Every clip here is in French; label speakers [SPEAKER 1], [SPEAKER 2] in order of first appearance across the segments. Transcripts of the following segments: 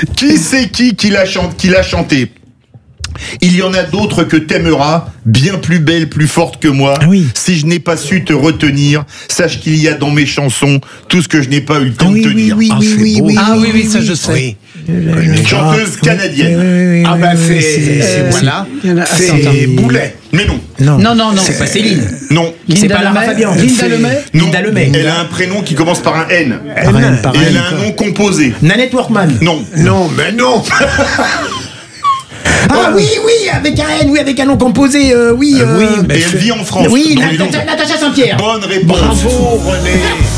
[SPEAKER 1] Qui c'est qui l'a chanté? Il y en a d'autres que t'aimeras, bien plus belles, plus fortes que moi.
[SPEAKER 2] Ah oui.
[SPEAKER 1] Si je n'ai pas su te retenir, sache qu'il y a dans mes chansons tout ce que je n'ai pas eu le temps de te dire.
[SPEAKER 3] Oui, ça je sais.
[SPEAKER 2] Oui.
[SPEAKER 1] Une chanteuse canadienne.
[SPEAKER 2] Ah bah c'est
[SPEAKER 3] Voilà.
[SPEAKER 2] c'est Boulet.
[SPEAKER 1] Mais non.
[SPEAKER 3] Non.
[SPEAKER 4] C'est pas Céline.
[SPEAKER 1] Non.
[SPEAKER 2] C'est pas Lara Fabian.
[SPEAKER 3] Linda Lemay.
[SPEAKER 1] Non.
[SPEAKER 2] Linda Lemay.
[SPEAKER 1] Elle a un prénom qui commence par un N. Et
[SPEAKER 2] Pareil.
[SPEAKER 1] elle a un nom composé.
[SPEAKER 2] Nanette Workman.
[SPEAKER 1] Non.
[SPEAKER 2] Non, mais non. Ah oui, avec un N, avec un nom composé, oui.
[SPEAKER 1] Et elle vit en France.
[SPEAKER 2] Oui,
[SPEAKER 1] dans les Landes.
[SPEAKER 2] Natacha Saint-Pierre.
[SPEAKER 1] Bonne réponse.
[SPEAKER 2] Bravo, René.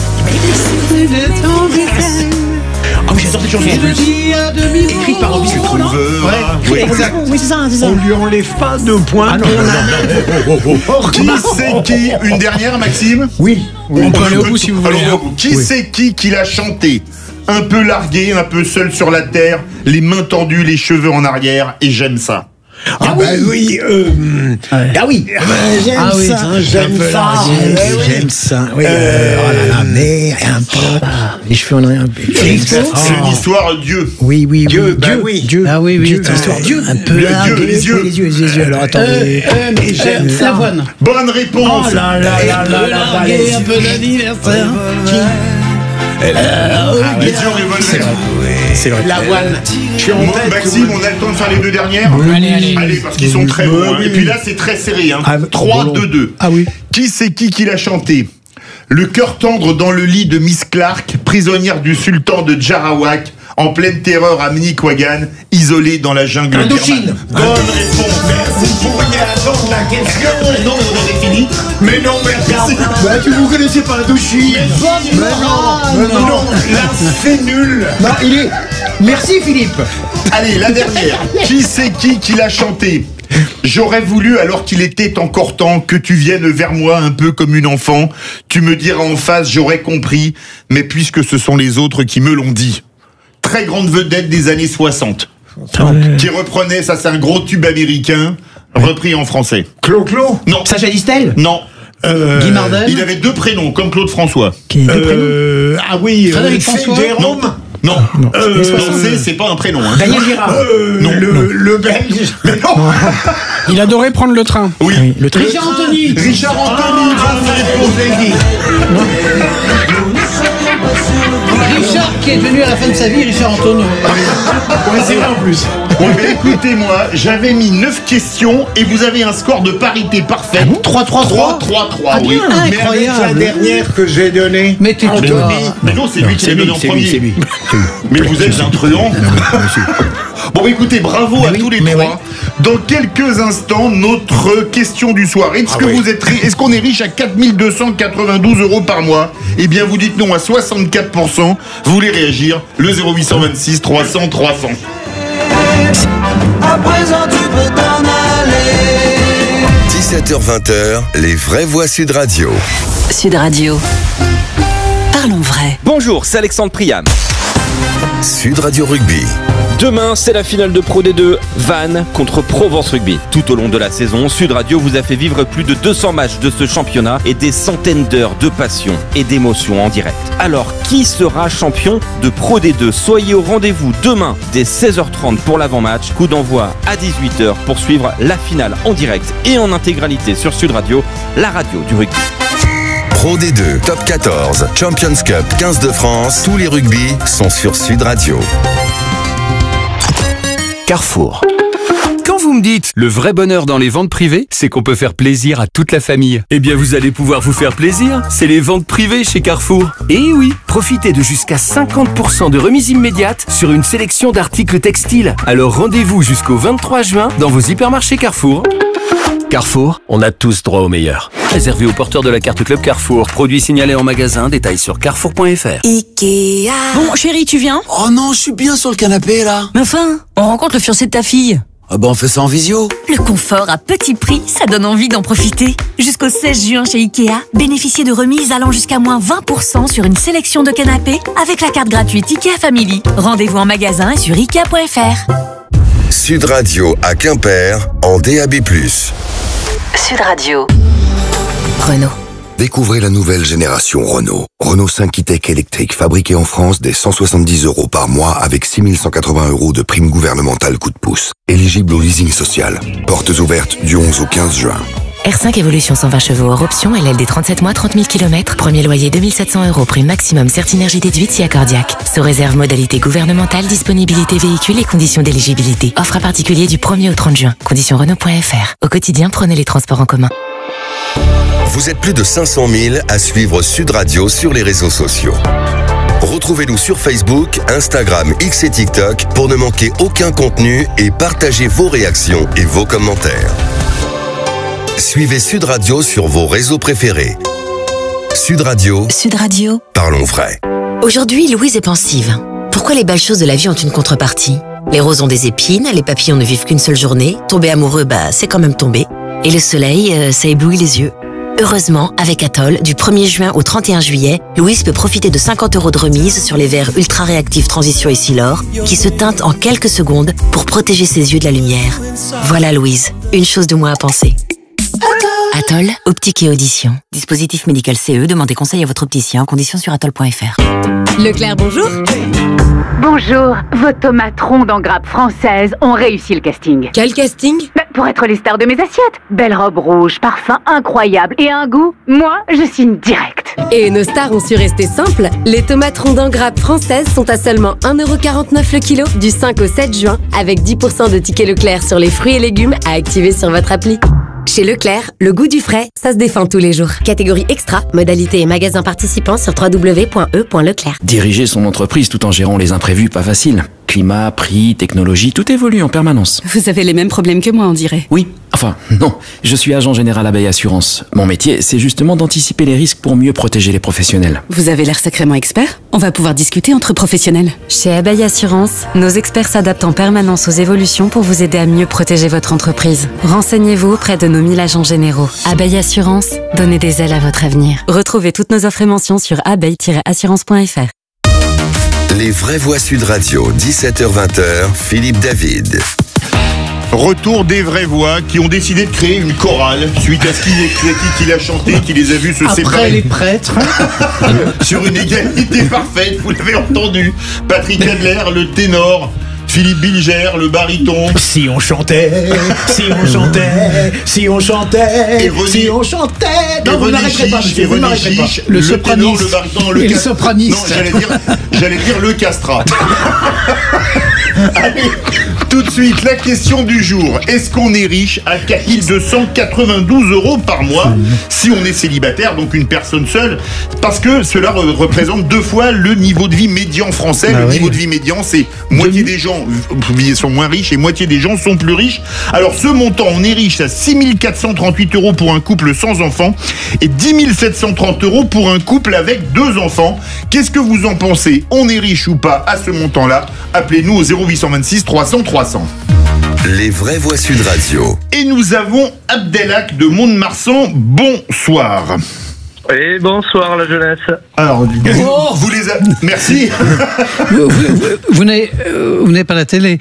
[SPEAKER 2] Ah oui, j'adore cette chanson. Écrite par Robbie Williams.
[SPEAKER 1] Oui.
[SPEAKER 2] Exact. Oui, c'est ça.
[SPEAKER 5] On lui enlève pas 2 points.
[SPEAKER 2] Ah non.
[SPEAKER 1] Qui c'est qui? Une dernière, Maxime?
[SPEAKER 2] Oui.
[SPEAKER 3] On peut aller au bout si vous voulez.
[SPEAKER 1] Alors, qui c'est qui l'a chanté? Un peu largué, un peu seul sur la terre, les mains tendues, les cheveux en arrière, et j'aime ça.
[SPEAKER 2] Ah oui. Ah oui. J'aime ça. Oui. Oh là là, mais un peu. Les cheveux en arrière.
[SPEAKER 1] C'est une histoire Dieu.
[SPEAKER 2] Oui.
[SPEAKER 5] Dieu.
[SPEAKER 2] Dieu.
[SPEAKER 3] Ah oui.
[SPEAKER 2] Dieu, c'est l'histoire Dieu. Un peu.
[SPEAKER 1] Les yeux.
[SPEAKER 2] Les yeux. Alors attendez.
[SPEAKER 5] Mais j'aime ça.
[SPEAKER 3] Lavoine.
[SPEAKER 1] Bonne réponse.
[SPEAKER 2] Oh là.
[SPEAKER 3] Un peu d'anniversaire.
[SPEAKER 1] Les yeux revolver.
[SPEAKER 2] C'est vrai.
[SPEAKER 5] Lavoine. Je suis en tête.
[SPEAKER 1] Maxime, on a le temps de faire les deux dernières? Allez, parce qu'ils sont très bons. Et puis là, c'est très serré. 3-2-2.
[SPEAKER 2] Ah oui.
[SPEAKER 1] Qui c'est qui l'a chanté? Le cœur tendre dans le lit de Miss Clark, prisonnière du sultan de Djarawak, en pleine terreur à Mnikwagan, isolée dans la jungle
[SPEAKER 2] Indochine.
[SPEAKER 1] birmane. Bonne réponse.
[SPEAKER 5] Vous pourriez attendre la question.
[SPEAKER 1] Non, mais on avait fini.
[SPEAKER 5] Mais non, mais regarde. Bah, vous connaissez pas Indochine. Non, là, c'est nul.
[SPEAKER 2] Non, il est. Merci Philippe.
[SPEAKER 1] Allez, la dernière. Qui c'est qui l'a chanté? J'aurais voulu, alors qu'il était encore temps, que tu viennes vers moi un peu comme une enfant. Tu me diras en face, j'aurais compris, mais puisque ce sont les autres qui me l'ont dit. Très grande vedette des années 60. Qui reprenait, ça c'est un gros tube américain, repris en français.
[SPEAKER 5] Clo-Clo.
[SPEAKER 1] Non.
[SPEAKER 2] Sacha Distel.
[SPEAKER 1] Non.
[SPEAKER 3] Guy Marden.
[SPEAKER 1] Il avait 2 prénoms, comme Claude François.
[SPEAKER 5] Ah oui.
[SPEAKER 3] Frédéric François.
[SPEAKER 1] Non. Non. C'est pas un prénom. Hein.
[SPEAKER 2] Daniel Girard.
[SPEAKER 5] Le Belge. Mais non.
[SPEAKER 3] Il adorait prendre le train.
[SPEAKER 1] Oui.
[SPEAKER 2] Le tri.
[SPEAKER 3] Richard Anthony.
[SPEAKER 1] Richard Anthony.
[SPEAKER 3] Richard qui est devenu à la fin de sa vie Richard Anthony.
[SPEAKER 5] Ouais, c'est vrai en plus.
[SPEAKER 1] Ouais, mais écoutez-moi, j'avais mis 9 questions et vous avez un score de parité parfait. 3-3-3. 3-3-3, oui.
[SPEAKER 5] Mais avec la dernière que j'ai donnée.
[SPEAKER 3] Mais t'es
[SPEAKER 5] Anthony.
[SPEAKER 1] Mais non, c'est lui qui l'a donné en premier.
[SPEAKER 2] C'est lui.
[SPEAKER 1] Mais vous êtes un truand. Bon, écoutez, bravo à tous les trois. Dans quelques instants, notre question du soir. Est-ce qu'on est riche à 4 292 € par mois? Eh bien, vous dites non à 64%. Vous voulez réagir? Le 0826 300 300.
[SPEAKER 6] À présent, tu peux t'en aller.
[SPEAKER 7] 17h-20h, les vraies voix Sud Radio.
[SPEAKER 8] Sud Radio. Parlons vrai.
[SPEAKER 9] Bonjour, c'est Alexandre Priam.
[SPEAKER 7] Sud Radio Rugby.
[SPEAKER 9] Demain, c'est la finale de Pro D2, Vannes contre Provence Rugby. Tout au long de la saison, Sud Radio vous a fait vivre plus de 200 matchs de ce championnat et des centaines d'heures de passion et d'émotion en direct. Alors, qui sera champion de Pro D2? Soyez au rendez-vous demain dès 16h30 pour l'avant-match. Coup d'envoi à 18h pour suivre la finale en direct et en intégralité sur Sud Radio, la radio du rugby.
[SPEAKER 7] Pro D2, Top 14, Champions Cup, 15 de France. Tous les rugby sont sur Sud Radio.
[SPEAKER 10] Carrefour. Quand vous me dites le vrai bonheur dans les ventes privées, c'est qu'on peut faire plaisir à toute la famille. Eh bien, vous allez pouvoir vous faire plaisir. C'est les ventes privées chez Carrefour. Et oui, profitez de jusqu'à 50% de remise immédiate sur une sélection d'articles textiles. Alors rendez-vous jusqu'au 23 juin dans vos hypermarchés Carrefour. Carrefour, on a tous droit au meilleur. Réservé aux porteurs de la carte Club Carrefour. Produit signalé en magasin, détails sur carrefour.fr.
[SPEAKER 8] Ikea. Bon, chérie, tu viens?
[SPEAKER 6] Oh non, je suis bien sur le canapé là.
[SPEAKER 8] Mais enfin, on rencontre le fiancé de ta fille.
[SPEAKER 6] Ah bah on fait ça en visio.
[SPEAKER 8] Le confort à petit prix, ça donne envie d'en profiter. Jusqu'au 16 juin chez Ikea, bénéficiez de remises allant jusqu'à moins 20% sur une sélection de canapés avec la carte gratuite Ikea Family. Rendez-vous en magasin et sur Ikea.fr.
[SPEAKER 7] Sud Radio à Quimper en DAB+.
[SPEAKER 8] Sud Radio. Renault.
[SPEAKER 7] Découvrez la nouvelle génération Renault. Renault 5 e-Tech électrique, fabriqué en France dès 170 € par mois avec 6 180 € de prime gouvernementale coup de pouce. Éligible au leasing social. Portes ouvertes du 11 au 15 juin.
[SPEAKER 4] R5 Evolution 120 chevaux hors option, LLD 37 mois, 30 000 km, premier loyer 2700 €, prime maximum Certinergie déduite si accordiaque. Sous réserve modalité gouvernementale, disponibilité véhicule et conditions d'éligibilité. Offre à particulier du 1er au 30 juin. Conditions Renault.fr. Au quotidien, prenez les transports en commun.
[SPEAKER 7] Vous êtes plus de 500 000 à suivre Sud Radio sur les réseaux sociaux. Retrouvez-nous sur Facebook, Instagram, X et TikTok pour ne manquer aucun contenu et partagez vos réactions et vos commentaires. Suivez Sud Radio sur vos réseaux préférés. Sud Radio.
[SPEAKER 8] Sud Radio.
[SPEAKER 7] Parlons vrai.
[SPEAKER 4] Aujourd'hui, Louise est pensive. Pourquoi les belles choses de la vie ont une contrepartie? Les roses ont des épines, les papillons ne vivent qu'une seule journée, tomber amoureux, c'est quand même tomber. Et le soleil, ça éblouit les yeux. Heureusement, avec Atoll, du 1er juin au 31 juillet, Louise peut profiter de 50 € de remise sur les verres ultra réactifs Transition et Silor, qui se teintent en quelques secondes pour protéger ses yeux de la lumière. Voilà Louise, une chose de moins à penser. Atoll, optique et audition. Dispositif médical CE, demandez conseil à votre opticien, conditions sur atoll.fr.
[SPEAKER 11] Leclerc, bonjour.
[SPEAKER 12] Bonjour, vos tomates rondes en grappe française ont réussi le casting.
[SPEAKER 11] Quel casting?
[SPEAKER 12] Pour être les stars de mes assiettes. Belle robe rouge, parfum incroyable et un goût, moi, je signe direct.
[SPEAKER 11] Et nos stars ont su rester simples. Les tomates rondes en grappe françaises sont à seulement 1,49 € le kilo du 5 au 7 juin, avec 10% de tickets Leclerc sur les fruits et légumes à activer sur votre appli. Chez Leclerc, le goût du frais, ça se défend tous les jours. Catégorie extra, modalité et magasins participants sur www.e.leclerc.
[SPEAKER 13] Diriger son entreprise tout en gérant les imprévus, pas facile. Climat, prix, technologie, tout évolue en permanence.
[SPEAKER 11] Vous avez les mêmes problèmes que moi, on dirait.
[SPEAKER 13] Oui, enfin, non. Je suis agent général Abeille Assurance. Mon métier, c'est justement d'anticiper les risques pour mieux protéger les professionnels.
[SPEAKER 11] Vous avez l'air sacrément expert. On va pouvoir discuter entre professionnels.
[SPEAKER 14] Chez Abeille Assurance, nos experts s'adaptent en permanence aux évolutions pour vous aider à mieux protéger votre entreprise. Renseignez-vous auprès de nos 1000 agents généraux. Abeille Assurance, donnez des ailes à votre avenir. Retrouvez toutes nos offres et mentions sur abeille-assurance.fr.
[SPEAKER 7] Les vraies voix Sud Radio, 17h-20h, Philippe David.
[SPEAKER 1] Retour des vraies voix qui ont décidé de créer une chorale suite à ce qu'il a chanté, qui les a vus se séparer.
[SPEAKER 3] Après les prêtres.
[SPEAKER 1] Sur une égalité parfaite, vous l'avez entendu. Patrick Adler, le ténor. Philippe Bilger, le baryton.
[SPEAKER 2] Si on chantait, si on chantait, si on chantait, si on chantait.
[SPEAKER 1] Non, vous n'arrêterez pas, monsieur, vous n'arrêterez pas.
[SPEAKER 3] Le sopraniste.
[SPEAKER 1] Le baryton, le sopraniste. Non, j'allais dire le castrat. Allez, tout de suite, la question du jour. Est-ce qu'on est riche à 4 292 € par mois si on est célibataire, donc une personne seule? Parce que cela représente 2 fois le niveau de vie médian français. Le niveau de vie médian, c'est moitié des gens sont moins riches et moitié des gens sont plus riches. Alors ce montant, on est riche à 6 438 € pour un couple sans enfants et 10 730 € pour un couple avec 2 enfants. Qu'est-ce que vous en pensez? On est riche ou pas à ce montant-là? Appelez-nous au 0826 300 300.
[SPEAKER 7] Les vraies voix Sud Radio.
[SPEAKER 1] Et nous avons Abdelhak de Mont-de-Marsan. Bonsoir.
[SPEAKER 15] Et bonsoir la jeunesse.
[SPEAKER 1] Alors, vous les avez... Merci.
[SPEAKER 3] Vous n'avez pas la télé.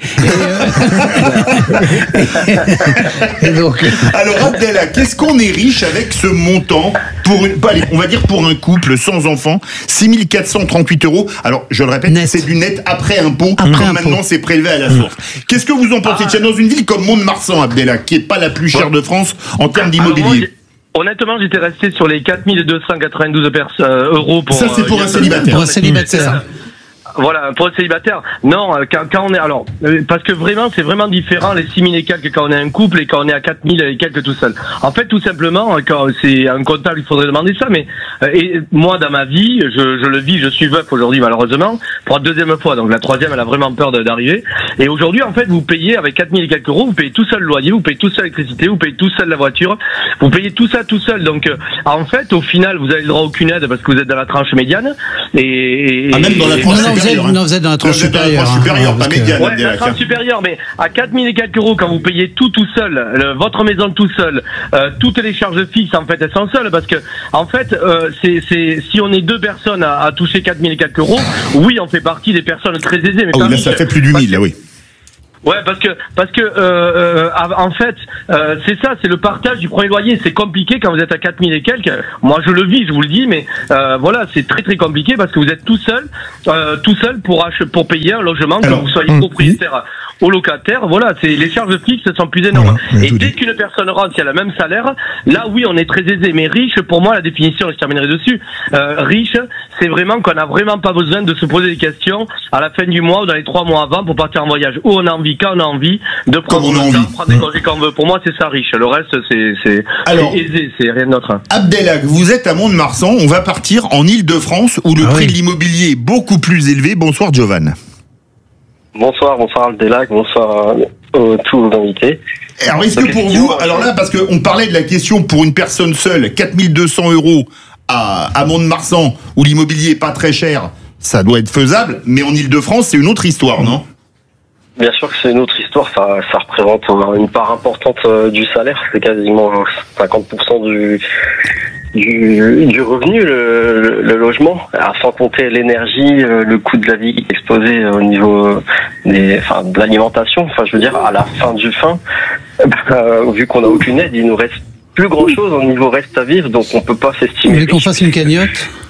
[SPEAKER 3] Et donc...
[SPEAKER 1] Alors Abdelhak, qu'est-ce qu'on est riche avec ce montant pour on va dire pour un couple sans enfants, 6 438 €. Alors je le répète, c'est du net après impôt. Maintenant c'est prélevé à la source. Qu'est-ce que vous en pensez? Tiens, dans une ville comme Mont-de-Marsan, Abdelhak, qui est pas la plus chère de France en termes d'immobilier.
[SPEAKER 15] Honnêtement, j'étais resté sur les 4 292 € pour...
[SPEAKER 1] Ça, c'est pour un célibataire.
[SPEAKER 3] Pour un célibataire.
[SPEAKER 15] Voilà, pour être célibataire. Non, quand on est... Alors, parce que vraiment, c'est vraiment différent, les 6 000 et quelques quand on est un couple et quand on est à 4 000 et quelques tout seul. En fait, tout simplement, quand c'est un comptable, il faudrait demander ça, mais et moi, dans ma vie, je le vis, je suis veuf aujourd'hui, malheureusement, pour la 2e fois. Donc la 3e, elle a vraiment peur d'arriver. Et aujourd'hui, en fait, vous payez avec 4 000 et quelques €, vous payez tout seul le loyer, vous payez tout seul l'électricité, vous payez tout seul la voiture, vous payez tout ça tout seul. Donc, en fait, au final, vous avez le droit à aucune aide parce que vous êtes dans la tranche médiane.
[SPEAKER 1] Même dans la tranche supérieure.
[SPEAKER 3] Non, vous êtes dans la tranche supérieure.
[SPEAKER 1] Pas médiane.
[SPEAKER 15] Ouais, la tranche supérieure, mais à 4 000 et quelques € quand vous payez tout seul, votre maison tout seul, toutes les charges fixes, en fait, elles sont seules parce que, en fait, si on est 2 personnes à toucher 4 000 et quelques €, oui, on fait partie des personnes très aisées. Mais
[SPEAKER 1] là, ça fait plus du 1000, là, oui.
[SPEAKER 15] Ouais, parce que en fait, c'est ça, c'est le partage du premier loyer. C'est compliqué quand vous êtes à 4000 et quelques. Moi, je le vis, je vous le dis, mais voilà, c'est très très compliqué parce que vous êtes tout seul pour payer un logement, que vous soyez propriétaire ou locataire. Voilà, les charges fixes sont plus énormes. Et dès qu'une personne rentre qui a le même salaire, là oui, on est très aisé. Mais riche, pour moi, la définition, je terminerai dessus. Riche, c'est vraiment qu'on n'a vraiment pas besoin de se poser des questions à la fin du mois ou dans les 3 mois avant pour partir en voyage. Où on a envie, quand on a envie de prendre prendre des congés quand on veut. Pour moi, c'est ça riche. Le reste, c'est aisé, c'est rien d'autre.
[SPEAKER 1] Abdelhak, vous êtes à Mont-de-Marsan. On va partir en Île-de-France où le prix de l'immobilier est beaucoup plus élevé. Bonsoir, Jovan.
[SPEAKER 16] Bonsoir Abdelhak, bonsoir à tous vos invités.
[SPEAKER 1] Alors, est-ce que pour vous, alors là, parce qu'on parlait de la question pour une personne seule, 4200 € à Mont-de-Marsan, où l'immobilier est pas très cher, ça doit être faisable, mais en Île-de-France, c'est une autre histoire, non ?
[SPEAKER 16] Bien sûr que c'est une autre histoire, ça représente une part importante du salaire, c'est quasiment 50% du revenu, le logement, sans compter l'énergie, le coût de la vie qui est explosé au niveau de l'alimentation. Enfin, je veux dire, à la fin vu qu'on n'a aucune aide, il nous reste plus grand chose au niveau reste à vivre, donc on peut pas s'estimer.
[SPEAKER 3] Vous voulez qu'on fasse une cagnotte?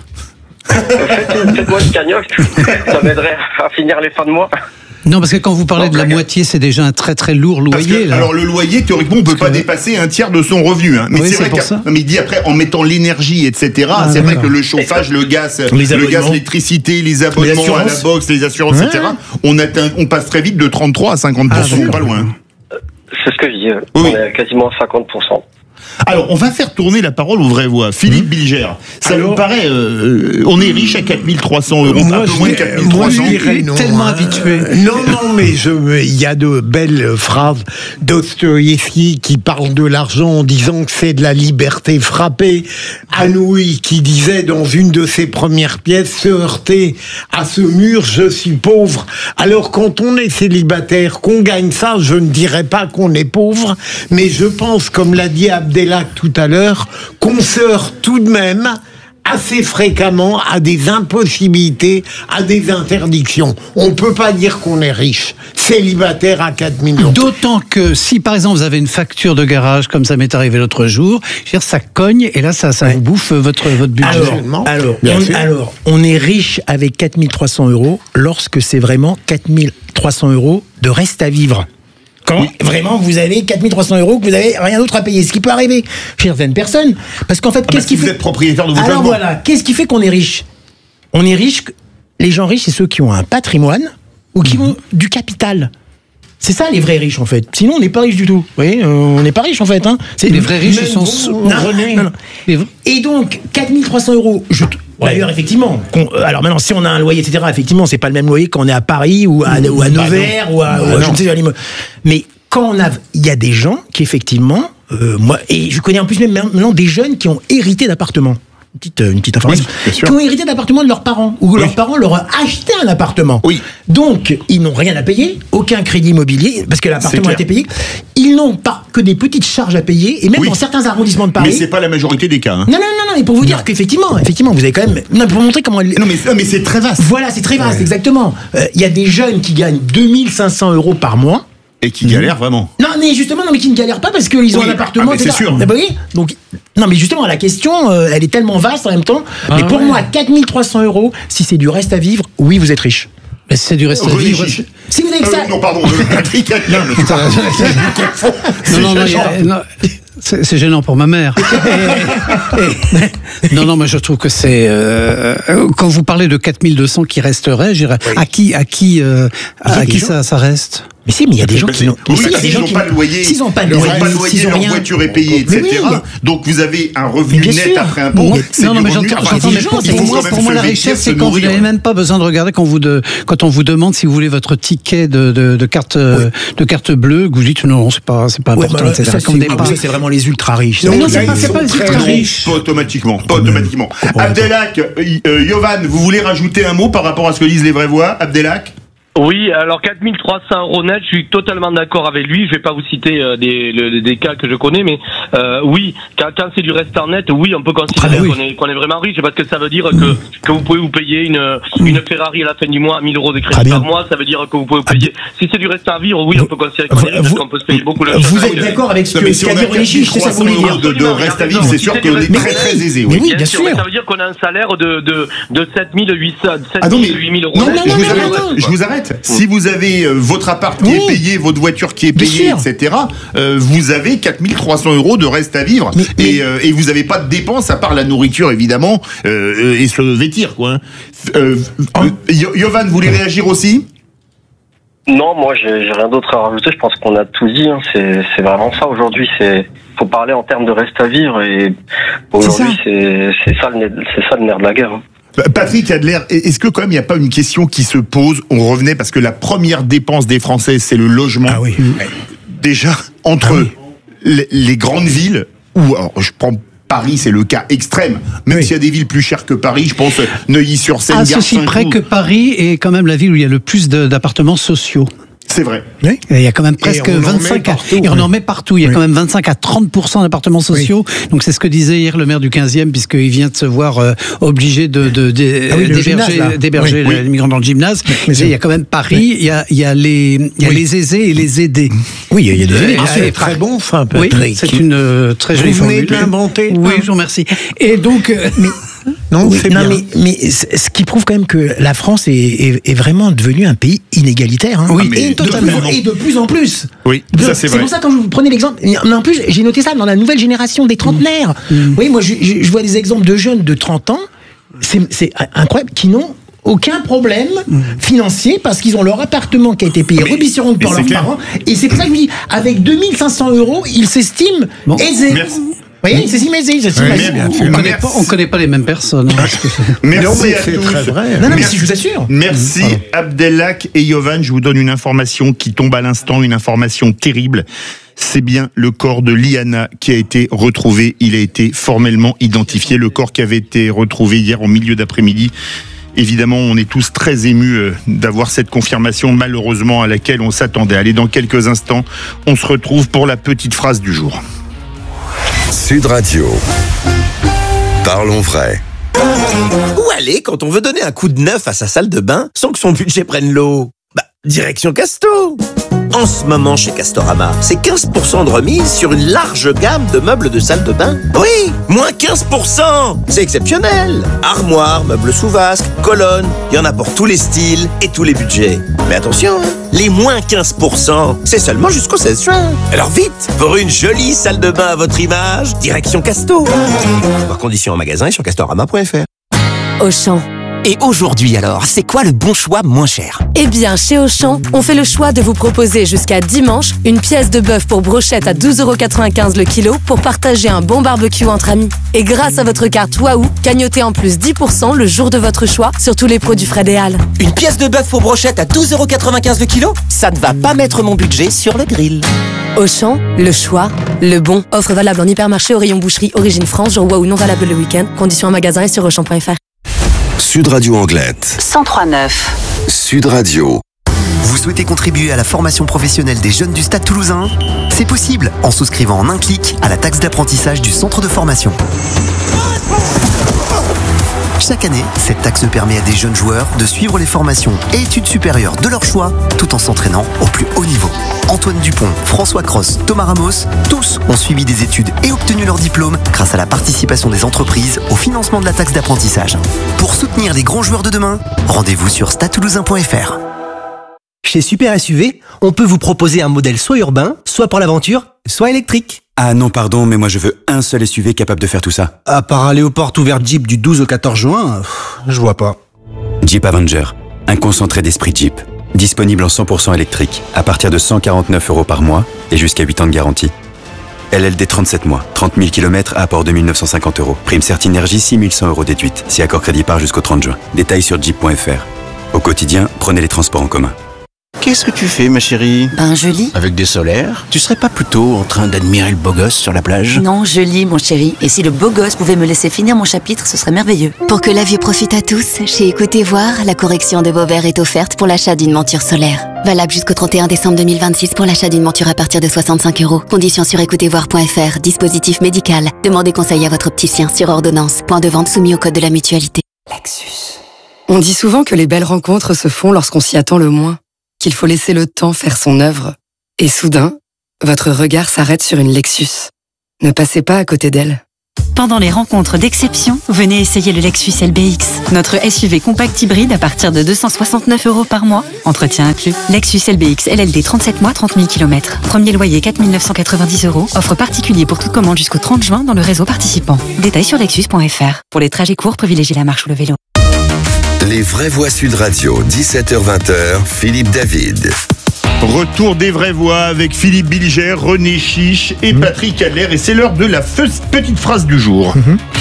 [SPEAKER 16] Faites-moi une cagnotte, ça m'aiderait à finir les fins de mois.
[SPEAKER 3] Non, parce que quand vous parlez de la moitié, c'est déjà un très très lourd loyer.
[SPEAKER 1] Alors le loyer, théoriquement, on peut pas dépasser un tiers de son revenu. Hein. Mais
[SPEAKER 3] oui,
[SPEAKER 1] c'est vrai mais il dit après, en mettant l'énergie, etc. C'est vrai que le chauffage, le gaz, l'électricité, les abonnements à la box, les assurances, etc. On passe très vite de 33 à 50%, pas loin.
[SPEAKER 16] C'est ce que je dis. On est quasiment à 50%.
[SPEAKER 1] Alors, on va faire tourner la parole aux vraies voix. Philippe Bilger, ça vous paraît, on est riche à 4300 €, un peu moins de 4300.
[SPEAKER 2] Tellement habitué. Non, mais il y a de belles phrases Dostoïevski qui parle de l'argent en disant que c'est de la liberté frappée. Anouilh qui disait dans une de ses premières pièces, se heurter à ce mur, je suis pauvre. Alors, quand on est célibataire, qu'on gagne ça, je ne dirais pas qu'on est pauvre, mais je pense, comme l'a dit Abdelhak tout à l'heure, qu'on se heurte tout de même assez fréquemment à des impossibilités, à des interdictions. On ne peut pas dire qu'on est riche, célibataire à 4 millions.
[SPEAKER 3] D'autant que si par exemple vous avez une facture de garage, comme ça m'est arrivé l'autre jour, je veux dire, ça cogne et là ça vous bouffe votre budget.
[SPEAKER 17] Alors, on est riche avec 4300 € lorsque c'est vraiment 4300 € de reste à vivre. Quand vraiment vous avez 4300 €, que vous avez rien d'autre à payer, ce qui peut arriver chez certaines personnes, parce qu'en fait, qu'est-ce qui fait...
[SPEAKER 1] Vous êtes propriétaire de votre
[SPEAKER 17] Alors voilà, qu'est-ce qui fait qu'on est riche? On est riche, les gens riches, c'est ceux qui ont un patrimoine ou qui ont du capital. C'est ça les vrais riches en fait. Sinon on n'est pas riche du tout. Vous voyez, on n'est pas riche en fait. Hein.
[SPEAKER 3] Les vrais riches sont...
[SPEAKER 17] Non. Et donc 4300 €. D'ailleurs, effectivement. Alors maintenant, si on a un loyer, etc., effectivement, c'est pas le même loyer quand on est à Paris ou à Nevers ou à je ne sais pas. Mais quand il y a des gens qui effectivement, moi, et je connais en plus même maintenant des jeunes qui ont hérité d'appartements. Une petite information. Oui, qui ont hérité d'appartements de leurs parents, ou leurs parents leur ont acheté un appartement.
[SPEAKER 1] Oui.
[SPEAKER 17] Donc, ils n'ont rien à payer, aucun crédit immobilier, parce que l'appartement a été payé. Ils n'ont pas que des petites charges à payer, et même dans certains arrondissements de Paris.
[SPEAKER 1] Mais c'est pas la majorité des cas. Hein.
[SPEAKER 17] Non, mais pour vous dire qu'effectivement, vous avez quand même. Non, pour montrer comment.
[SPEAKER 1] Non, mais c'est très vaste.
[SPEAKER 17] Voilà, c'est très vaste, exactement. Il y a des jeunes qui gagnent 2500 € par mois.
[SPEAKER 1] Et qui galèrent vraiment.
[SPEAKER 17] Non, mais justement, qui ne galèrent pas parce qu'ils ont un appartement.
[SPEAKER 1] C'est sûr.
[SPEAKER 17] Vous voyez ? Donc, non, mais justement, la question, elle est tellement vaste en même temps. Mais pour moi, 4300 €, si c'est du reste à vivre, oui, vous êtes riche.
[SPEAKER 3] Mais si c'est du reste à vivre.
[SPEAKER 17] Si vous avez que ça.
[SPEAKER 1] Non, pardon, Patrick a bien.
[SPEAKER 3] Non, c'est gênant pour ma mère. Non, mais je trouve que c'est... quand vous parlez de 4200 qui resteraient, je dirais, à qui ça reste?
[SPEAKER 17] Mais il y a des gens qui n'ont
[SPEAKER 1] pas de loyer.
[SPEAKER 17] S'ils n'ont pas de loyer,
[SPEAKER 1] leur voiture est payée, etc. Donc vous avez un revenu net après impôt.
[SPEAKER 3] Non, mais pour moi, la richesse, c'est quand vous n'avez même pas besoin de regarder quand on vous demande si vous voulez votre ticket de carte bleue, que vous dites non, c'est pas important, etc.
[SPEAKER 17] Ça, c'est vraiment les ultra riches.
[SPEAKER 3] Non, c'est pas les ultra riches.
[SPEAKER 1] Pas automatiquement. Abdelhak, Yovan, vous voulez rajouter un mot par rapport à ce que disent les vraies voix, Abdelhak?
[SPEAKER 15] Oui, alors 4300 € net, je suis totalement d'accord avec lui. Je vais pas vous citer des cas que je connais, mais oui, quand c'est du restant net, oui, on peut considérer qu'on est vraiment riche, parce que ça veut dire que vous pouvez vous payer une Ferrari à la fin du mois à 1000 € de crédit par mois. Ça veut dire que vous pouvez vous payer. Si c'est du restant à vivre, oui, on peut considérer qu'on est riche, parce qu'on peut se payer beaucoup.
[SPEAKER 17] Vous êtes d'accord avec ce qu'a dit René Chiche, c'est ça que vous voulez dire?
[SPEAKER 1] De reste à vivre, c'est sûr qu'on est très très aisé.
[SPEAKER 17] Oui, bien sûr.
[SPEAKER 15] Ça veut dire qu'on a un salaire de 7800, 8000 €
[SPEAKER 1] Non, je vous arrête. Si vous avez votre appart qui est payé, votre voiture qui est payée, etc., vous avez 4300 € de reste à vivre. Et vous n'avez pas de dépenses à part la nourriture, évidemment, et se vêtir, quoi. Yovan, vous voulez réagir aussi?
[SPEAKER 16] Non, moi j'ai rien d'autre à rajouter. Je pense qu'on a tout dit. Hein. C'est vraiment ça aujourd'hui. Faut parler en termes de reste à vivre, et aujourd'hui c'est ça le nerf de la guerre. Hein.
[SPEAKER 1] Patrick Adler, est-ce que quand même il n'y a pas une question qui se pose? On revenait parce que la première dépense des Français, c'est le logement.
[SPEAKER 17] Ah oui.
[SPEAKER 1] Déjà, entre les grandes villes, où alors, je prends Paris, c'est le cas extrême. Même s'il y a des villes plus chères que Paris, je pense Neuilly-sur-Seine,
[SPEAKER 3] à ceci près que Paris est quand même la ville où il y a le plus d'appartements sociaux.
[SPEAKER 1] C'est vrai.
[SPEAKER 3] Oui. Il y a quand même presque 25 et on en met partout. Il y a quand même 25 à 30% d'appartements sociaux. Donc c'est ce que disait hier le maire du 15e, puisqu'il vient de se voir obligé d'héberger les migrants dans le gymnase. Mais il y a quand même Paris, il y a les aisés et les aidés.
[SPEAKER 17] Oui, il y a des aidés. C'est très bon, enfin, Patrick.
[SPEAKER 3] Oui, c'est une très jolie formule.
[SPEAKER 17] Vous venez de l'inventer.
[SPEAKER 3] Oui, je vous remercie. Et donc...
[SPEAKER 17] mais ce qui prouve quand même que la France est vraiment devenue un pays inégalitaire. Hein.
[SPEAKER 1] Oui, mais
[SPEAKER 17] et de plus en plus.
[SPEAKER 1] Oui, ça c'est vrai.
[SPEAKER 17] C'est pour ça, quand je vous prenais l'exemple, mais en plus, j'ai noté ça dans la nouvelle génération des trentenaires. Oui, moi, je vois des exemples de jeunes de 30 ans, c'est incroyable, qui n'ont aucun problème financier parce qu'ils ont leur appartement qui a été payé rebisseront par leurs parents. Et c'est pour ça que je vous dis, avec 2500 €, ils s'estiment aisés.
[SPEAKER 1] Merci.
[SPEAKER 17] Oui, c'est si aisé.
[SPEAKER 3] On ne connaît pas les mêmes personnes.
[SPEAKER 1] Merci à tous.
[SPEAKER 17] Très vrai. Non, mais si, je vous assure.
[SPEAKER 1] Merci Abdelhak et Yovan. Je vous donne une information qui tombe à l'instant, une information terrible. C'est bien le corps de Liana qui a été retrouvé. Il a été formellement identifié. Le corps qui avait été retrouvé hier au milieu d'après-midi. Évidemment, on est tous très émus d'avoir cette confirmation, malheureusement, à laquelle on s'attendait. Allez, dans quelques instants, on se retrouve pour la petite phrase du jour.
[SPEAKER 7] Sud Radio. Parlons vrai.
[SPEAKER 18] Où aller quand on veut donner un coup de neuf à sa salle de bain sans que son budget prenne l'eau? Direction Casto. En ce moment, chez Castorama, c'est 15% de remise sur une large gamme de meubles de salle de bain. Oui, moins 15%. C'est exceptionnel. Armoires, meubles sous vasque, colonnes, il y en a pour tous les styles et tous les budgets. Mais attention, les moins 15%, c'est seulement jusqu'au 16 juin. Alors vite, pour une jolie salle de bain à votre image, direction Casto. Voir conditions en magasin et sur castorama.fr.
[SPEAKER 11] Auchan.
[SPEAKER 19] Et aujourd'hui alors, c'est quoi le bon choix moins cher?
[SPEAKER 11] Eh bien, chez Auchan, on fait le choix de vous proposer jusqu'à dimanche une pièce de bœuf pour brochette à 12,95 € le kilo pour partager un bon barbecue entre amis. Et grâce à votre carte Waouh, cagnotez en plus 10% le jour de votre choix sur tous les produits Fred et Al.
[SPEAKER 19] Une pièce de bœuf pour brochette à 12,95 € le kilo? Ça ne va pas mettre mon budget sur le grill.
[SPEAKER 11] Auchan, le choix, le bon. Offre valable en hypermarché au rayon boucherie Origine France, jour Waouh non valable le week-end. Conditions en magasin et sur auchan.fr.
[SPEAKER 7] Sud Radio Anglette.
[SPEAKER 14] 103.9.
[SPEAKER 7] Sud Radio.
[SPEAKER 20] Vous souhaitez contribuer à la formation professionnelle des jeunes du Stade Toulousain? C'est possible en souscrivant en un clic à la taxe d'apprentissage du centre de formation. Chaque année, cette taxe permet à des jeunes joueurs de suivre les formations et études supérieures de leur choix tout en s'entraînant au plus haut niveau. Antoine Dupont, François Cross, Thomas Ramos, tous ont suivi des études et obtenu leur diplôme grâce à la participation des entreprises au financement de la taxe d'apprentissage. Pour soutenir les grands joueurs de demain, rendez-vous sur stadetoulousain.fr.
[SPEAKER 21] Chez Super SUV, on peut vous proposer un modèle soit urbain, soit pour l'aventure, soit électrique.
[SPEAKER 22] Ah non, pardon, mais moi je veux un seul SUV capable de faire tout ça.
[SPEAKER 21] À part aller aux portes ouvertes Jeep du 12 au 14 juin, je vois pas.
[SPEAKER 22] Jeep Avenger, un concentré d'esprit Jeep. Disponible en 100% électrique, à partir de 149 € par mois et jusqu'à 8 ans de garantie. LLD 37 mois, 30 000 km à apport de 1 950 €. Prime Certinergie 6 100 € déduite, si accord crédit par jusqu'au 30 juin. Détails sur jeep.fr. Au quotidien, prenez les transports en commun.
[SPEAKER 5] Qu'est-ce que tu fais, ma chérie?
[SPEAKER 9] Ben, je lis.
[SPEAKER 5] Avec des solaires? Tu serais pas plutôt en train d'admirer le beau gosse sur la plage?
[SPEAKER 9] Non, je lis, mon chéri. Et si le beau gosse pouvait me laisser finir mon chapitre, ce serait merveilleux.
[SPEAKER 23] Pour que la vue profite à tous, chez Écoutez Voir, la correction de vos verres est offerte pour l'achat d'une monture solaire. Valable jusqu'au 31 décembre 2026 pour l'achat d'une monture à partir de 65 €. Conditions sur écoutezvoir.fr. Dispositif médical. Demandez conseil à votre opticien sur ordonnance. Point de vente soumis au code de la mutualité.
[SPEAKER 24] Lexus. On dit souvent que les belles rencontres se font lorsqu'on s'y attend le moins, qu'il faut laisser le temps faire son œuvre. Et soudain, votre regard s'arrête sur une Lexus. Ne passez pas à côté d'elle.
[SPEAKER 8] Pendant les rencontres d'exception, venez essayer le Lexus LBX, notre SUV compact hybride à partir de 269 € par mois, entretien inclus. Lexus LBX LLD 37 mois, 30 000 km. Premier loyer 4 990 €. Offre particulier pour toute commande jusqu'au 30 juin dans le réseau participant. Détails sur lexus.fr. Pour les trajets courts, privilégiez la marche ou le vélo.
[SPEAKER 7] Les vraies voix Sud Radio, 17h-20h, Philippe David.
[SPEAKER 1] Retour des vraies voix avec Philippe Bilger, René Chiche et Patrick Adler. Et c'est l'heure de la petite phrase du jour.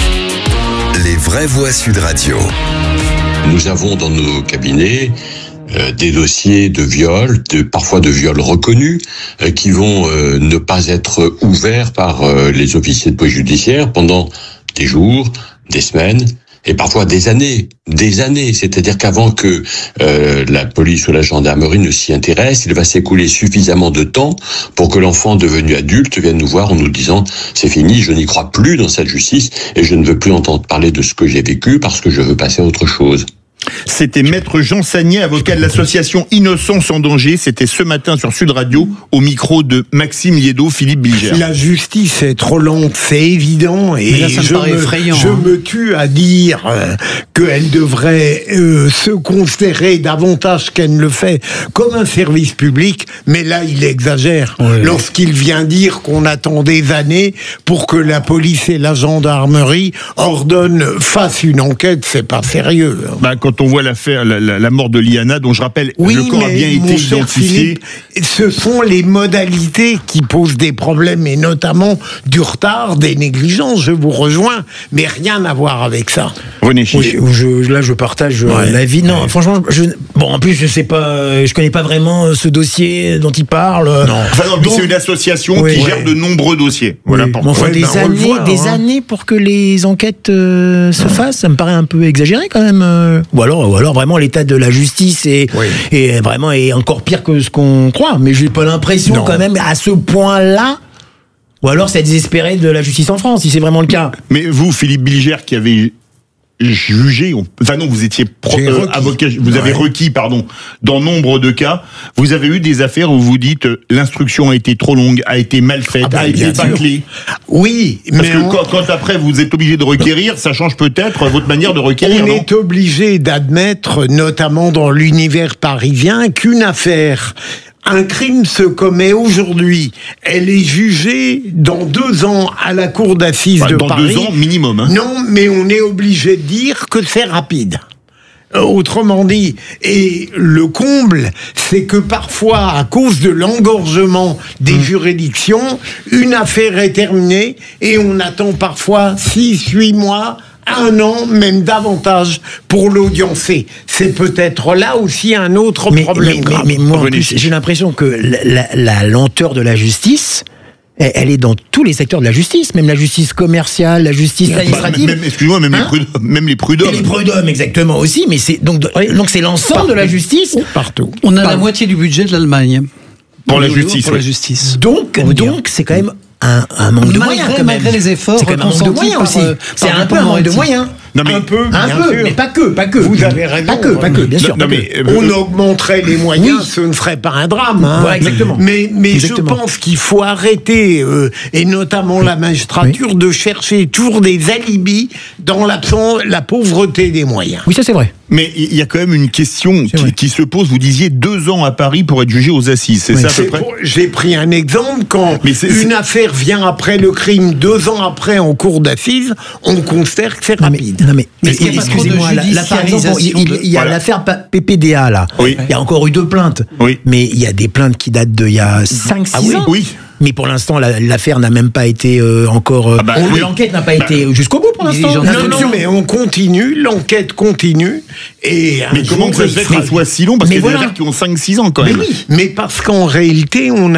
[SPEAKER 7] Les vraies voix Sud Radio.
[SPEAKER 25] Nous avons dans nos cabinets des dossiers de viol, parfois de viols reconnus, qui vont ne pas être ouverts par les officiers de police judiciaire pendant des jours, des semaines, et parfois des années. C'est-à-dire qu'avant que la police ou la gendarmerie ne s'y intéresse, il va s'écouler suffisamment de temps pour que l'enfant devenu adulte vienne nous voir en nous disant « c'est fini, je n'y crois plus dans cette justice et je ne veux plus entendre parler de ce que j'ai vécu parce que je veux passer à autre chose ».
[SPEAKER 1] C'était Maître Jean Sagnet, avocat de l'association Innocence en danger. C'était ce matin sur Sud Radio, au micro de Maxime Liédo, Philippe Bilger.
[SPEAKER 2] La justice est trop lente, c'est évident. Et
[SPEAKER 3] là, ça me paraît effrayant.
[SPEAKER 2] Je me tue à dire qu'elle devrait se considérer davantage qu'elle ne le fait comme un service public. Mais là, il exagère.
[SPEAKER 3] Ouais.
[SPEAKER 2] Lorsqu'il vient dire qu'on attend des années pour que la police et la gendarmerie fassent une enquête, c'est pas sérieux.
[SPEAKER 1] Quand on voit l'affaire, la mort de Liana, dont je rappelle, le corps a bien été identifié.
[SPEAKER 2] Philippe, ce sont les modalités qui posent des problèmes, et notamment du retard, des négligences, je vous rejoins, mais rien à voir avec ça.
[SPEAKER 1] René Chiche.
[SPEAKER 17] Là, je partage l'avis. Non, franchement, en plus, je sais pas, je connais pas vraiment ce dossier dont il parle.
[SPEAKER 1] Non. Mais c'est une association qui gère de nombreux dossiers. Voilà.
[SPEAKER 17] Des années pour que les enquêtes se fassent, ça me paraît un peu exagéré quand même. Ou alors vraiment l'état de la justice est vraiment encore pire que ce qu'on croit. Mais j'ai pas l'impression quand même à ce point-là. Ou alors c'est désespéré de la justice en France, si c'est vraiment le cas.
[SPEAKER 1] Mais vous, Philippe Bilger, qui avez jugé, vous étiez avocat, vous avez requis, dans nombre de cas, vous avez eu des affaires où vous dites l'instruction a été trop longue, a été mal faite, a été bâclée.
[SPEAKER 2] Oui,
[SPEAKER 1] parce que quand après vous êtes obligé de requérir, ça change peut-être votre manière de requérir.
[SPEAKER 2] On est obligé d'admettre, notamment dans l'univers parisien, qu'une affaire, un crime se commet aujourd'hui, elle est jugée dans 2 ans à la cour d'assises de Paris.
[SPEAKER 1] Dans 2 ans minimum.
[SPEAKER 2] Non, mais on est obligé de dire que c'est rapide. Autrement dit, et le comble, c'est que parfois, à cause de l'engorgement des juridictions, une affaire est terminée et on attend parfois 6-8 mois, 1 an, même davantage, pour l'audiencer. C'est peut-être là aussi un autre problème.
[SPEAKER 17] Mais moi, en plus, j'ai l'impression que la lenteur de la justice, elle est dans tous les secteurs de la justice, même la justice commerciale, la justice administrative.
[SPEAKER 1] Excusez-moi, même les prud'hommes.
[SPEAKER 17] Et les prud'hommes, exactement aussi, mais c'est donc c'est l'ensemble de la justice.
[SPEAKER 2] Partout.
[SPEAKER 3] On a la moitié du budget de l'Allemagne.
[SPEAKER 1] Pour la justice.
[SPEAKER 17] Donc c'est quand même un manque de moyens.
[SPEAKER 3] Malgré les efforts,
[SPEAKER 17] c'est quand même un manque de moyens aussi. C'est un peu un manque de moyens.
[SPEAKER 2] Un peu,
[SPEAKER 17] mais pas que.
[SPEAKER 2] Vous avez raison.
[SPEAKER 17] Pas que, bien sûr.
[SPEAKER 2] On augmenterait les moyens, ce ne serait pas un drame.
[SPEAKER 17] Exactement.
[SPEAKER 2] Mais je pense qu'il faut arrêter, et notamment la magistrature, de chercher toujours des alibis dans la pauvreté des moyens.
[SPEAKER 17] Oui, ça c'est vrai.
[SPEAKER 1] Mais il y a quand même une question qui se pose. Vous disiez 2 ans à Paris pour être jugé aux assises, c'est ça à peu près ?
[SPEAKER 2] J'ai pris un exemple. Quand une affaire vient après le crime, 2 ans après en cour d'assises, on considère que c'est rapide.
[SPEAKER 17] Non mais excusez-moi, là par exemple, il y a l'affaire PPDA là.
[SPEAKER 1] Oui.
[SPEAKER 17] Il y a encore eu 2 plaintes.
[SPEAKER 1] Oui.
[SPEAKER 17] Mais il y a des plaintes qui datent d'il y a 5-6 ans.
[SPEAKER 1] Oui.
[SPEAKER 17] Mais pour l'instant, l'affaire n'a même pas été encore. L'enquête n'a pas été jusqu'au bout pour l'instant.
[SPEAKER 2] Non, mais on continue, l'enquête continue,
[SPEAKER 1] Mais comment ça se fait que ce soit si long? Parce qu'il y a des affaires qui ont 5-6 ans quand même.
[SPEAKER 2] Oui, mais parce qu'en réalité, on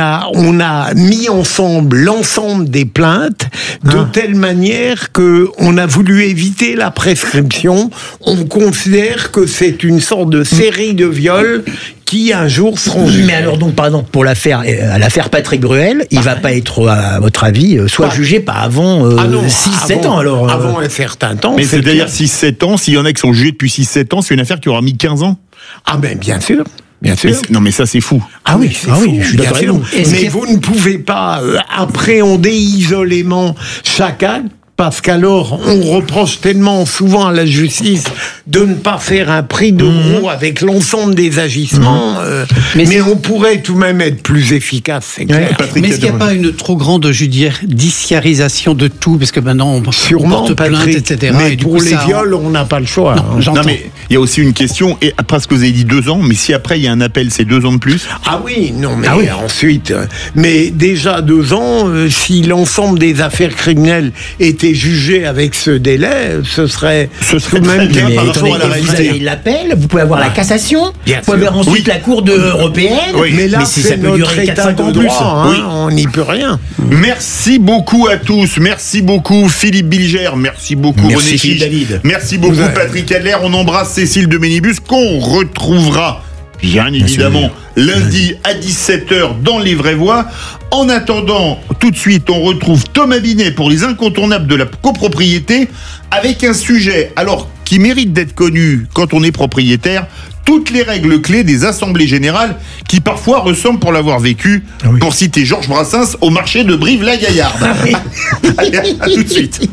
[SPEAKER 2] a mis ensemble l'ensemble des plaintes de telle manière que on a voulu éviter la prescription. On considère que c'est une sorte de série de viols qui un jour seront jugés.
[SPEAKER 17] Mais alors donc, par exemple, pour l'affaire Patrick Bruel, il va pas être, à votre avis, jugé pas avant 6-7 ans alors.
[SPEAKER 2] Avant un certain temps.
[SPEAKER 1] Mais c'est d'ailleurs 6-7 ans, s'il y en a qui sont jugés depuis 6-7 ans, c'est une affaire qui aura mis 15 ans.
[SPEAKER 2] Ah ben bien sûr. Bien sûr.
[SPEAKER 1] Non mais ça c'est fou.
[SPEAKER 2] Ah oui, c'est fou. Je suis d'accord avec vous. Mais vous ne pouvez pas appréhender isolément chaque acte, parce qu'alors on reproche tellement souvent à la justice de ne pas faire un prix de gros avec l'ensemble des agissements. Mais on pourrait tout de même être plus efficace, c'est clair.
[SPEAKER 3] Mais est-ce qu'il n'y a pas une trop grande judiciarisation de tout? Parce que maintenant on porte plainte, etc.
[SPEAKER 2] Mais
[SPEAKER 3] et du
[SPEAKER 2] pour
[SPEAKER 3] coup,
[SPEAKER 2] les viols, on n'a pas le choix.
[SPEAKER 1] Non mais il y a aussi une question, et parce que vous avez dit 2 ans, mais si après il y a un appel, c'est 2 ans de plus?
[SPEAKER 2] Ah oui, non mais ensuite, mais déjà 2 ans, si l'ensemble des affaires criminelles étaient jugées avec ce délai, ce serait tout de même bien par rapport à la
[SPEAKER 17] réalité. Vous avez l'appel, vous pouvez avoir la cassation, vous pouvez avoir ensuite la Cour européenne,
[SPEAKER 2] mais là ça peut durer 4-5 ans de droit, on n'y peut rien.
[SPEAKER 1] Merci beaucoup à tous, merci beaucoup Philippe Bilger, merci beaucoup René Chiche,
[SPEAKER 17] David.
[SPEAKER 1] Merci beaucoup Patrick Adler, on embrasse Cécile de Ménibus qu'on retrouvera bien évidemment lundi à 17h dans Les Vraies Voix. En attendant, tout de suite, on retrouve Thomas Binet pour les incontournables de la copropriété avec un sujet, alors, qui mérite d'être connu quand on est propriétaire, toutes les règles clés des assemblées générales qui parfois ressemblent, pour l'avoir vécu, pour citer Georges Brassens, au marché de Brive-la-Gaillarde. Allez, à tout de suite.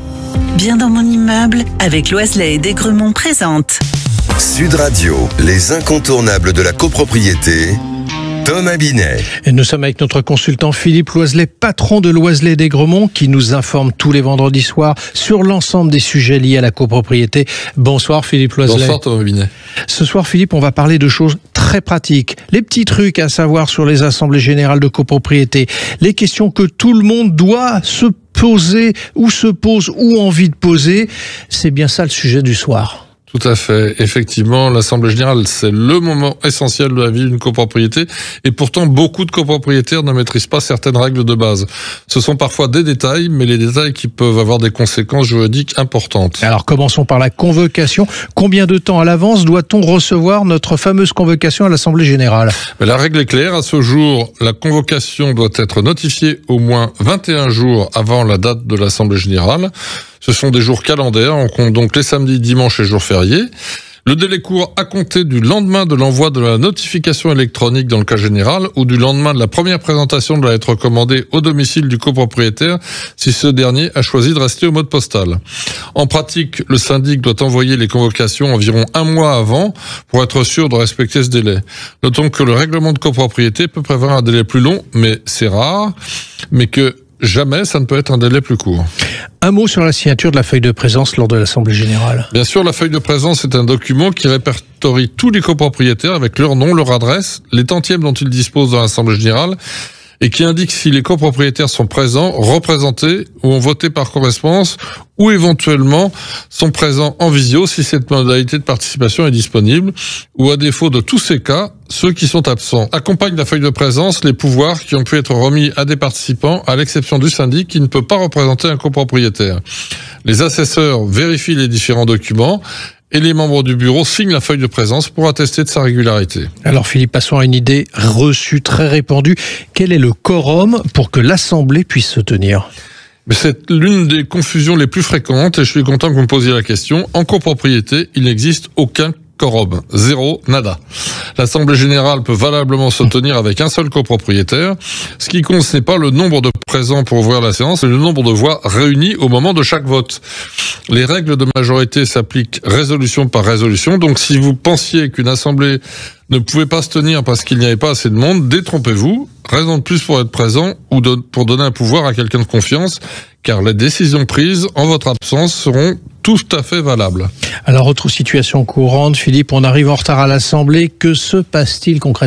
[SPEAKER 4] Bien dans mon immeuble, avec Loiselet et Desgremont présente.
[SPEAKER 7] Sud Radio, les incontournables de la copropriété, Thomas Binet.
[SPEAKER 6] Et nous sommes avec notre consultant Philippe Loiselet, patron de Loiselet Desgremont, qui nous informe tous les vendredis soirs sur l'ensemble des sujets liés à la copropriété. Bonsoir Philippe Loiselet.
[SPEAKER 10] Bonsoir Thomas Binet.
[SPEAKER 6] Ce soir Philippe, on va parler de choses très pratiques. Les petits trucs à savoir sur les assemblées générales de copropriété. Les questions que tout le monde doit se poser, ou se pose, ou envie de poser. C'est bien ça le sujet du soir.
[SPEAKER 10] Tout à fait. Effectivement, l'Assemblée générale, c'est le moment essentiel de la vie d'une copropriété. Et pourtant, beaucoup de copropriétaires ne maîtrisent pas certaines règles de base. Ce sont parfois des détails, mais les détails qui peuvent avoir des conséquences juridiques importantes.
[SPEAKER 6] Alors, commençons par la convocation. Combien de temps à l'avance doit-on recevoir notre fameuse convocation à l'Assemblée générale?
[SPEAKER 10] La règle est claire. À ce jour, la convocation doit être notifiée au moins 21 jours avant la date de l'Assemblée générale. Ce sont des jours calendaires, on compte donc les samedis, dimanches et jours fériés. Le délai court à compter du lendemain de l'envoi de la notification électronique dans le cas général ou du lendemain de la première présentation de la lettre recommandée au domicile du copropriétaire si ce dernier a choisi de rester au mode postal. En pratique, le syndic doit envoyer les convocations environ 1 mois avant pour être sûr de respecter ce délai. Notons que le règlement de copropriété peut prévoir un délai plus long, mais c'est rare, mais que jamais ça ne peut être un délai plus court.
[SPEAKER 6] Un mot sur la signature de la feuille de présence lors de l'Assemblée générale.
[SPEAKER 10] Bien sûr, la feuille de présence est un document qui répertorie tous les copropriétaires avec leur nom, leur adresse, les tantièmes dont ils disposent dans l'Assemblée générale et qui indique si les copropriétaires sont présents, représentés ou ont voté par correspondance ou éventuellement sont présents en visio si cette modalité de participation est disponible ou à défaut de tous ces cas, ceux qui sont absents. Accompagnent la feuille de présence les pouvoirs qui ont pu être remis à des participants à l'exception du syndic qui ne peut pas représenter un copropriétaire. Les assesseurs vérifient les différents documents et les membres du bureau signent la feuille de présence pour attester de sa régularité.
[SPEAKER 6] Alors Philippe, passons à une idée reçue, très répandue. Quel est le quorum pour que l'Assemblée puisse se tenir ?
[SPEAKER 10] Mais c'est l'une des confusions les plus fréquentes et je suis content que vous me posiez la question. En copropriété, il n'existe aucun quorum. 0, nada. L'Assemblée générale peut valablement se tenir avec un seul copropriétaire. Ce qui compte, ce n'est pas le nombre de présents pour ouvrir la séance, mais le nombre de voix réunies au moment de chaque vote. Les règles de majorité s'appliquent résolution par résolution. Donc, si vous pensiez qu'une assemblée ne pouvait pas se tenir parce qu'il n'y avait pas assez de monde, détrompez-vous. Raison de plus pour être présent ou pour donner un pouvoir à quelqu'un de confiance, car les décisions prises en votre absence seront tout à fait valables.
[SPEAKER 6] Alors, autre situation courante, Philippe, on arrive en retard à l'Assemblée. Que se passe-t-il concrètement ?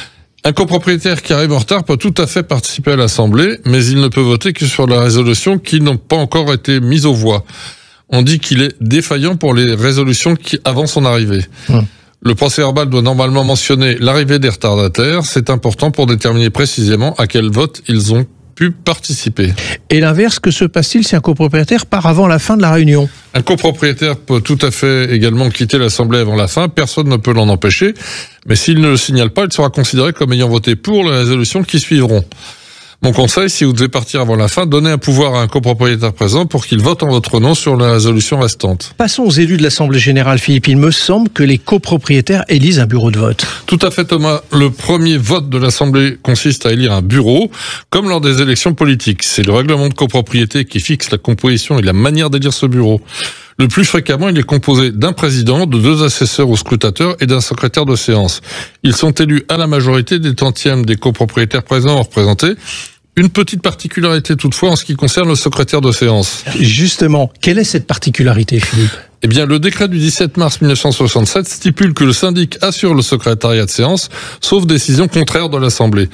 [SPEAKER 10] Un copropriétaire qui arrive en retard peut tout à fait participer à l'Assemblée, mais il ne peut voter que sur la résolution qui n'ont pas encore été mises aux voix. on dit qu'il est défaillant pour les résolutions avant son arrivée. Le procès-verbal doit normalement mentionner l'arrivée des retardataires. C'est important pour déterminer précisément à quel vote ils ont pu participer.
[SPEAKER 6] Et l'inverse, que se passe-t-il si un copropriétaire part avant la fin de la réunion ?
[SPEAKER 10] Un copropriétaire peut tout à fait également quitter l'Assemblée avant la fin, personne ne peut l'en empêcher, mais s'il ne le signale pas, il sera considéré comme ayant voté pour les résolutions qui suivront. Mon conseil, si vous devez partir avant la fin, donnez un pouvoir à un copropriétaire présent pour qu'il vote en votre nom sur la résolution restante.
[SPEAKER 6] Passons aux élus de l'Assemblée Générale, Philippe. Il me semble que les copropriétaires élisent un bureau de vote.
[SPEAKER 10] Tout à fait, Thomas. Le premier vote de l'Assemblée consiste à élire un bureau, comme lors des élections politiques. C'est le règlement de copropriété qui fixe la composition et la manière d'élire ce bureau. Le plus fréquemment, il est composé d'un président, de 2 assesseurs ou scrutateurs et d'un secrétaire de séance. Ils sont élus à la majorité des tantièmes des copropriétaires présents ou représentés. Une petite particularité toutefois en ce qui concerne le secrétaire de séance.
[SPEAKER 6] Justement, quelle est cette particularité, Philippe ?
[SPEAKER 10] Eh bien, le décret du 17 mars 1967 stipule que le syndic assure le secrétariat de séance, sauf décision contraire de l'Assemblée.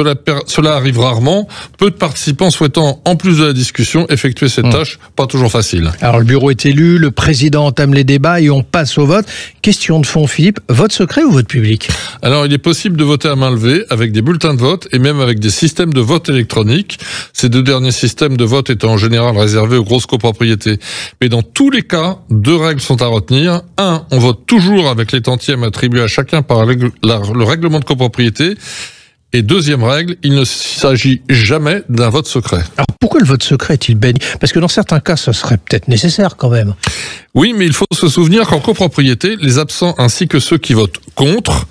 [SPEAKER 10] Cela arrive rarement. Peu de participants souhaitant, en plus de la discussion, effectuer cette tâche, pas toujours facile.
[SPEAKER 6] Alors, le bureau est élu, le président entame les débats et on passe au vote. Question de fond, Philippe, vote secret ou vote public ?
[SPEAKER 10] Alors, il est possible de voter à main levée, avec des bulletins de vote et même avec des systèmes de vote électronique. Ces 2 derniers systèmes de vote étant en général réservés aux grosses copropriétés. Mais dans tous les cas, 2 règles sont à retenir. 1, on vote toujours avec les tantièmes attribués à chacun par le règlement de copropriété. Et 2e règle, il ne s'agit jamais d'un vote secret.
[SPEAKER 6] Alors pourquoi le vote secret est-il béni ? Parce que dans certains cas, ça serait peut-être nécessaire quand même.
[SPEAKER 10] Oui, mais il faut se souvenir qu'en copropriété, les absents ainsi que ceux qui votent contre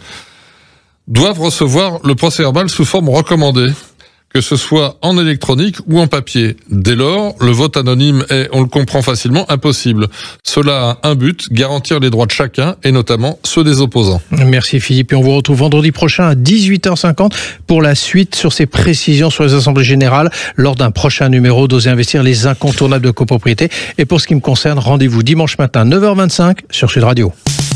[SPEAKER 10] doivent recevoir le procès-verbal sous forme recommandée, que ce soit en électronique ou en papier. Dès lors, le vote anonyme est, on le comprend facilement, impossible. Cela a un but, garantir les droits de chacun, et notamment ceux des opposants.
[SPEAKER 6] Merci Philippe, et on vous retrouve vendredi prochain à 18h50 pour la suite sur ces précisions sur les assemblées générales lors d'un prochain numéro d'Oser Investir, les incontournables de copropriété. Et pour ce qui me concerne, rendez-vous dimanche matin 9h25 sur Sud Radio.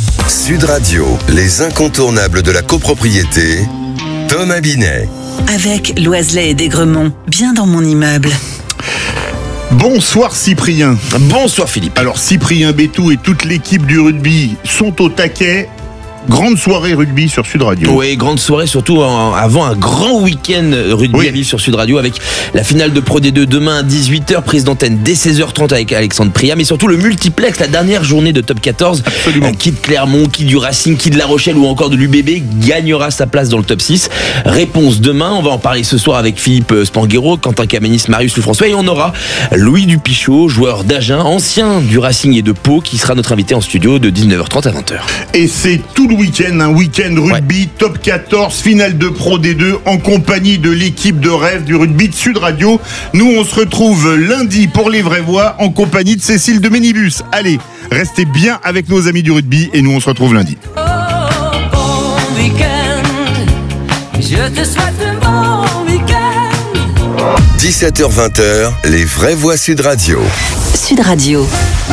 [SPEAKER 7] Sud Radio, les incontournables de la copropriété, Thomas Binet.
[SPEAKER 4] Avec Loiselet et Desgremont, bien dans mon immeuble.
[SPEAKER 1] Bonsoir Cyprien.
[SPEAKER 12] Bonsoir Philippe.
[SPEAKER 1] Alors Cyprien Bétou et toute l'équipe du rugby sont au taquet. Grande soirée rugby sur Sud Radio.
[SPEAKER 12] Oui, grande soirée, surtout avant un grand week-end rugby à vivre sur Sud Radio avec la finale de Pro D2 demain à 18h, prise d'antenne dès 16h30 avec Alexandre Priam, mais surtout le multiplex, la dernière journée de Top 14.
[SPEAKER 1] Absolument.
[SPEAKER 12] Qui de Clermont, qui du Racing, qui de La Rochelle ou encore de l'UBB gagnera sa place dans le top 6. Réponse demain, on va en parler ce soir avec Philippe Spanghero, Quentin Caménis, Marius Lefrançois, et on aura Louis Dupichot, joueur d'Agen, ancien du Racing et de Pau, qui sera notre invité en studio de 19h30 à 20h.
[SPEAKER 1] Et c'est tout le week-end, un week-end rugby, Top 14, finale de Pro D2, en compagnie de l'équipe de rêve du rugby de Sud Radio. Nous, on se retrouve lundi pour les vraies voix, en compagnie de Cécile de Ménibus. Allez, restez bien avec nos amis du rugby, et nous, on se retrouve lundi.
[SPEAKER 13] Bon week-end, je te souhaite un bon week-end.
[SPEAKER 7] 17h-20h, les vraies voix Sud Radio.
[SPEAKER 4] Sud Radio.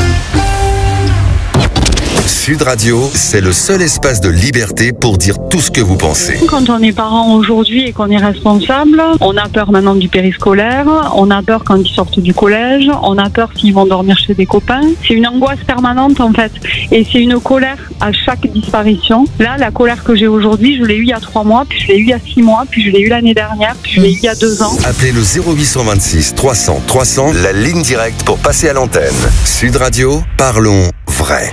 [SPEAKER 7] Sud Radio, c'est le seul espace de liberté pour dire tout ce que vous pensez.
[SPEAKER 15] Quand on est parent aujourd'hui et qu'on est responsable, on a peur maintenant du périscolaire, on a peur quand ils sortent du collège, on a peur s'ils vont dormir chez des copains. C'est une angoisse permanente en fait, et c'est une colère à chaque disparition. Là, la colère que j'ai aujourd'hui, je l'ai eue il y a 3 mois, puis je l'ai eue il y a 6 mois, puis je l'ai eue l'année dernière, puis je l'ai eue il y a 2 ans.
[SPEAKER 7] Appelez le 0826 300 300, la ligne directe pour passer à l'antenne. Sud Radio, parlons vrai.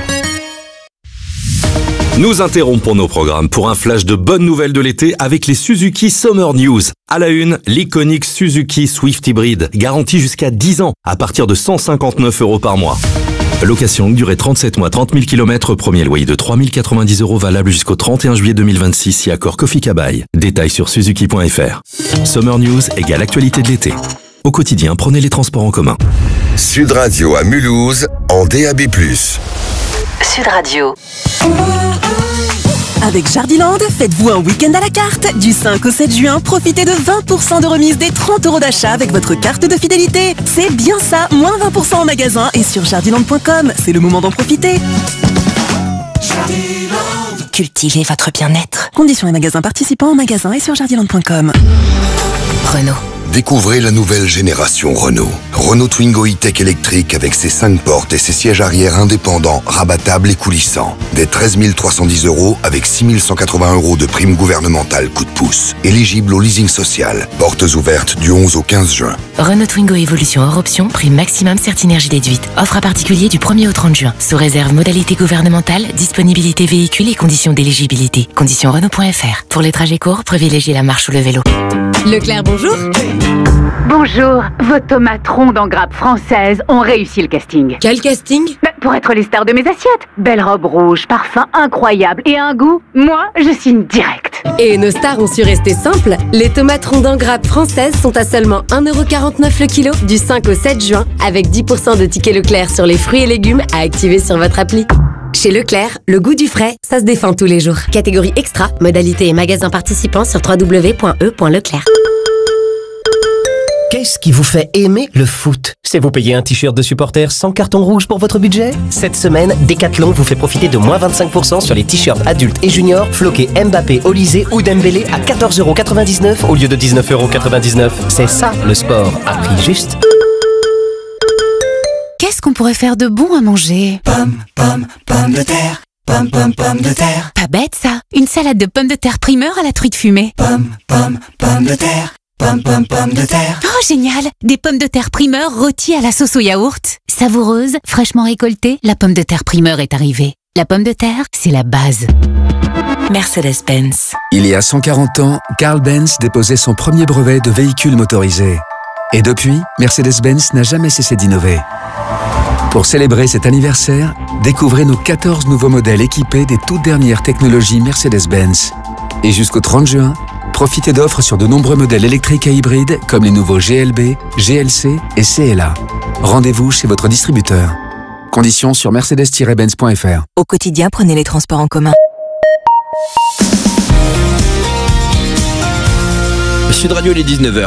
[SPEAKER 16] Nous interrompons nos programmes pour un flash de bonnes nouvelles de l'été avec les Suzuki Summer News. À la une, l'iconique Suzuki Swift Hybrid, garantie jusqu'à 10 ans, à partir de 159 € par mois. Location durée 37 mois, 30 000 km, premier loyer de 3 090 € valable jusqu'au 31 juillet 2026 si accord Kofi Kabai. Détails sur suzuki.fr. Summer News égale actualité de l'été. Au quotidien, prenez les transports en commun.
[SPEAKER 7] Sud Radio à Mulhouse, en DAB+.
[SPEAKER 4] Sud Radio. Avec Jardiland, faites-vous un week-end à la carte. Du 5 au 7 juin, profitez de 20% de remise des 30 € d'achat avec votre carte de fidélité. C'est bien ça, moins 20% en magasin et sur jardiland.com. C'est le moment d'en profiter. Jardiland. Cultivez votre bien-être. Conditions et magasins participants en magasin et sur jardiland.com.
[SPEAKER 7] Renault. Découvrez la nouvelle génération Renault.
[SPEAKER 11] Renault Twingo E-Tech électrique avec ses 5 portes et ses sièges arrière indépendants, rabattables et coulissants. Dès 13 310 € avec 6 180 € de prime gouvernementale coup de pouce. Éligible au leasing social. Portes ouvertes du 11 au 15 juin.
[SPEAKER 14] Renault Twingo Evolution hors option, prime maximum Certinergie déduite. Offre à particulier du 1er au 30 juin. Sous réserve modalité gouvernementale, disponibilité véhicule et conditions d'éligibilité. Conditions Renault.fr. Pour les trajets courts, privilégiez la marche ou le vélo.
[SPEAKER 18] Leclerc, bonjour.
[SPEAKER 19] Bonjour, vos tomates rondes en grappe française ont réussi le casting.
[SPEAKER 18] Quel casting ?
[SPEAKER 19] Pour être les stars de mes assiettes. Belle robe rouge, parfum incroyable et un goût, moi, je signe direct.
[SPEAKER 18] Et nos stars ont su rester simples. Les tomates rondes en grappe françaises sont à seulement 1,49€ le kilo du 5 au 7 juin avec 10% de tickets Leclerc sur les fruits et légumes à activer sur votre appli. Chez Leclerc, le goût du frais, ça se défend tous les jours. Catégorie extra, modalité et magasins participants sur www.e.leclerc.
[SPEAKER 21] Qu'est-ce qui vous fait aimer le foot? C'est vous payer un t-shirt de supporter sans carton rouge pour votre budget? Cette semaine, Decathlon vous fait profiter de moins 25% sur les t-shirts adultes et juniors floqués Mbappé, Olysée ou Dembélé à 14,99€ au lieu de 19,99€. C'est ça le sport, à prix juste.
[SPEAKER 19] Qu'est-ce qu'on pourrait faire de bon à manger?
[SPEAKER 13] Pommes de terre. Pommes de terre.
[SPEAKER 19] Pas bête ça. Une salade de pommes de terre primeur à la truite fumée.
[SPEAKER 13] Pommes de terre. Pommes de terre.
[SPEAKER 19] Oh génial! Des pommes de terre primeur rôties à la sauce au yaourt. Savoureuse, fraîchement récoltée, la pomme de terre primeur est arrivée. La pomme de terre, c'est la base.
[SPEAKER 8] Mercedes-Benz.
[SPEAKER 20] Il y a 140 ans, Carl Benz déposait son premier brevet de véhicule motorisé. Et depuis, Mercedes-Benz n'a jamais cessé d'innover. Pour célébrer cet anniversaire, découvrez nos 14 nouveaux modèles équipés des toutes dernières technologies Mercedes-Benz. Et jusqu'au 30 juin, profitez d'offres sur de nombreux modèles électriques et hybrides comme les nouveaux GLB, GLC et CLA. Rendez-vous chez votre distributeur. Conditions sur mercedes-benz.fr.
[SPEAKER 8] Au quotidien, prenez les transports en commun.
[SPEAKER 12] Sud Radio, il est 19h.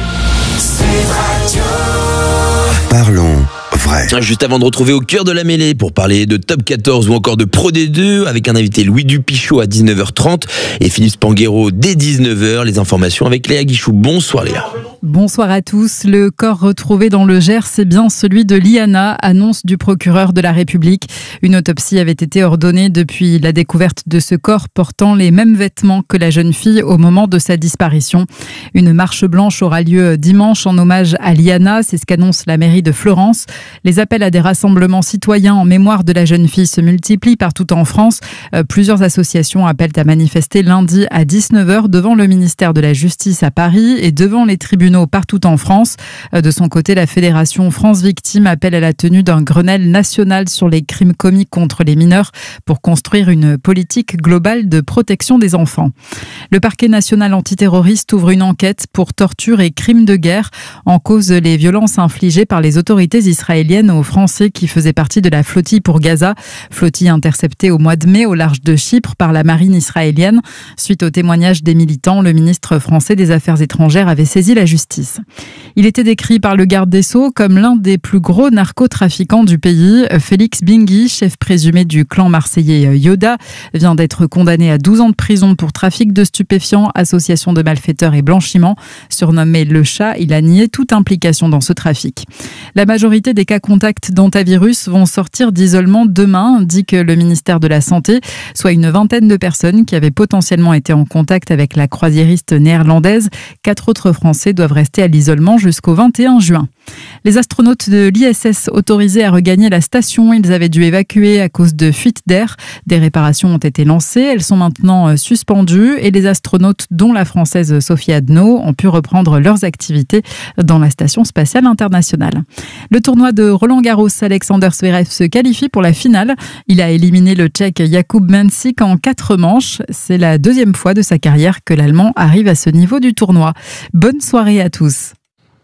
[SPEAKER 11] Parlons vrai.
[SPEAKER 12] Juste avant de retrouver Au cœur de la mêlée pour parler de Top 14 ou encore de Pro D2 avec un invité Louis Dupichot à 19h30 et Philippe Spanghero dès 19h. Les informations avec Léa Guichou. Bonsoir Léa.
[SPEAKER 26] Bonsoir à tous. Le corps retrouvé dans le Gers, c'est bien celui de Liana, annonce du procureur de la République. Une autopsie avait été ordonnée depuis la découverte de ce corps portant les mêmes vêtements que la jeune fille au moment de sa disparition. Une marche blanche aura lieu dimanche en hommage à Liana, c'est ce qu'annonce la mairie de Florence. Les appels à des rassemblements citoyens en mémoire de la jeune fille se multiplient partout en France. Plusieurs associations appellent à manifester lundi à 19h devant le ministère de la Justice à Paris et devant les tribunaux partout en France. De son côté, la Fédération France Victimes appelle à la tenue d'un Grenelle national sur les crimes commis contre les mineurs pour construire une politique globale de protection des enfants. Le parquet national antiterroriste ouvre une enquête pour torture et crimes de guerre en cause les violences infligées par les autorités israéliennes aux Français qui faisaient partie de la flottille pour Gaza. Flottille interceptée au mois de mai au large de Chypre par la marine israélienne. Suite au témoignage des militants, le ministre français des Affaires étrangères avait saisi la justice. Il était décrit par le garde des Sceaux comme l'un des plus gros narcotrafiquants du pays. Félix Bingui, chef présumé du clan marseillais Yoda, vient d'être condamné à 12 ans de prison pour trafic de stupéfiants, association de malfaiteurs et blanchiment. Surnommé le chat, il a nié toute implication dans ce trafic. La majorité des cas contacts d'hantavirus vont sortir d'isolement demain, dit que le ministère de la Santé, soit une vingtaine de personnes qui avaient potentiellement été en contact avec la croisiériste néerlandaise. 4 autres Français doivent rester à l'isolement jusqu'au 21 juin. Les astronautes de l'ISS autorisés à regagner la station, ils avaient dû évacuer à cause de fuites d'air. Des réparations ont été lancées, elles sont maintenant suspendues et les astronautes, dont la française Sophie Adno, ont pu reprendre leurs activités dans la station spatiale internationale. Le tournoi de Roland-Garros, Alexander Zverev se qualifie pour la finale. Il a éliminé le Tchèque Jakub Mensik en 4 manches. C'est la 2e fois de sa carrière que l'Allemand arrive à ce niveau du tournoi. Bonne soirée à tous.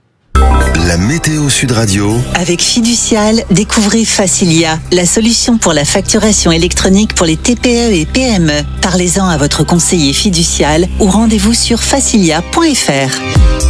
[SPEAKER 11] La météo Sud Radio.
[SPEAKER 27] Avec Fiducial, découvrez Facilia, la solution pour la facturation électronique pour les TPE et PME. Parlez-en à votre conseiller fiducial ou rendez-vous sur facilia.fr.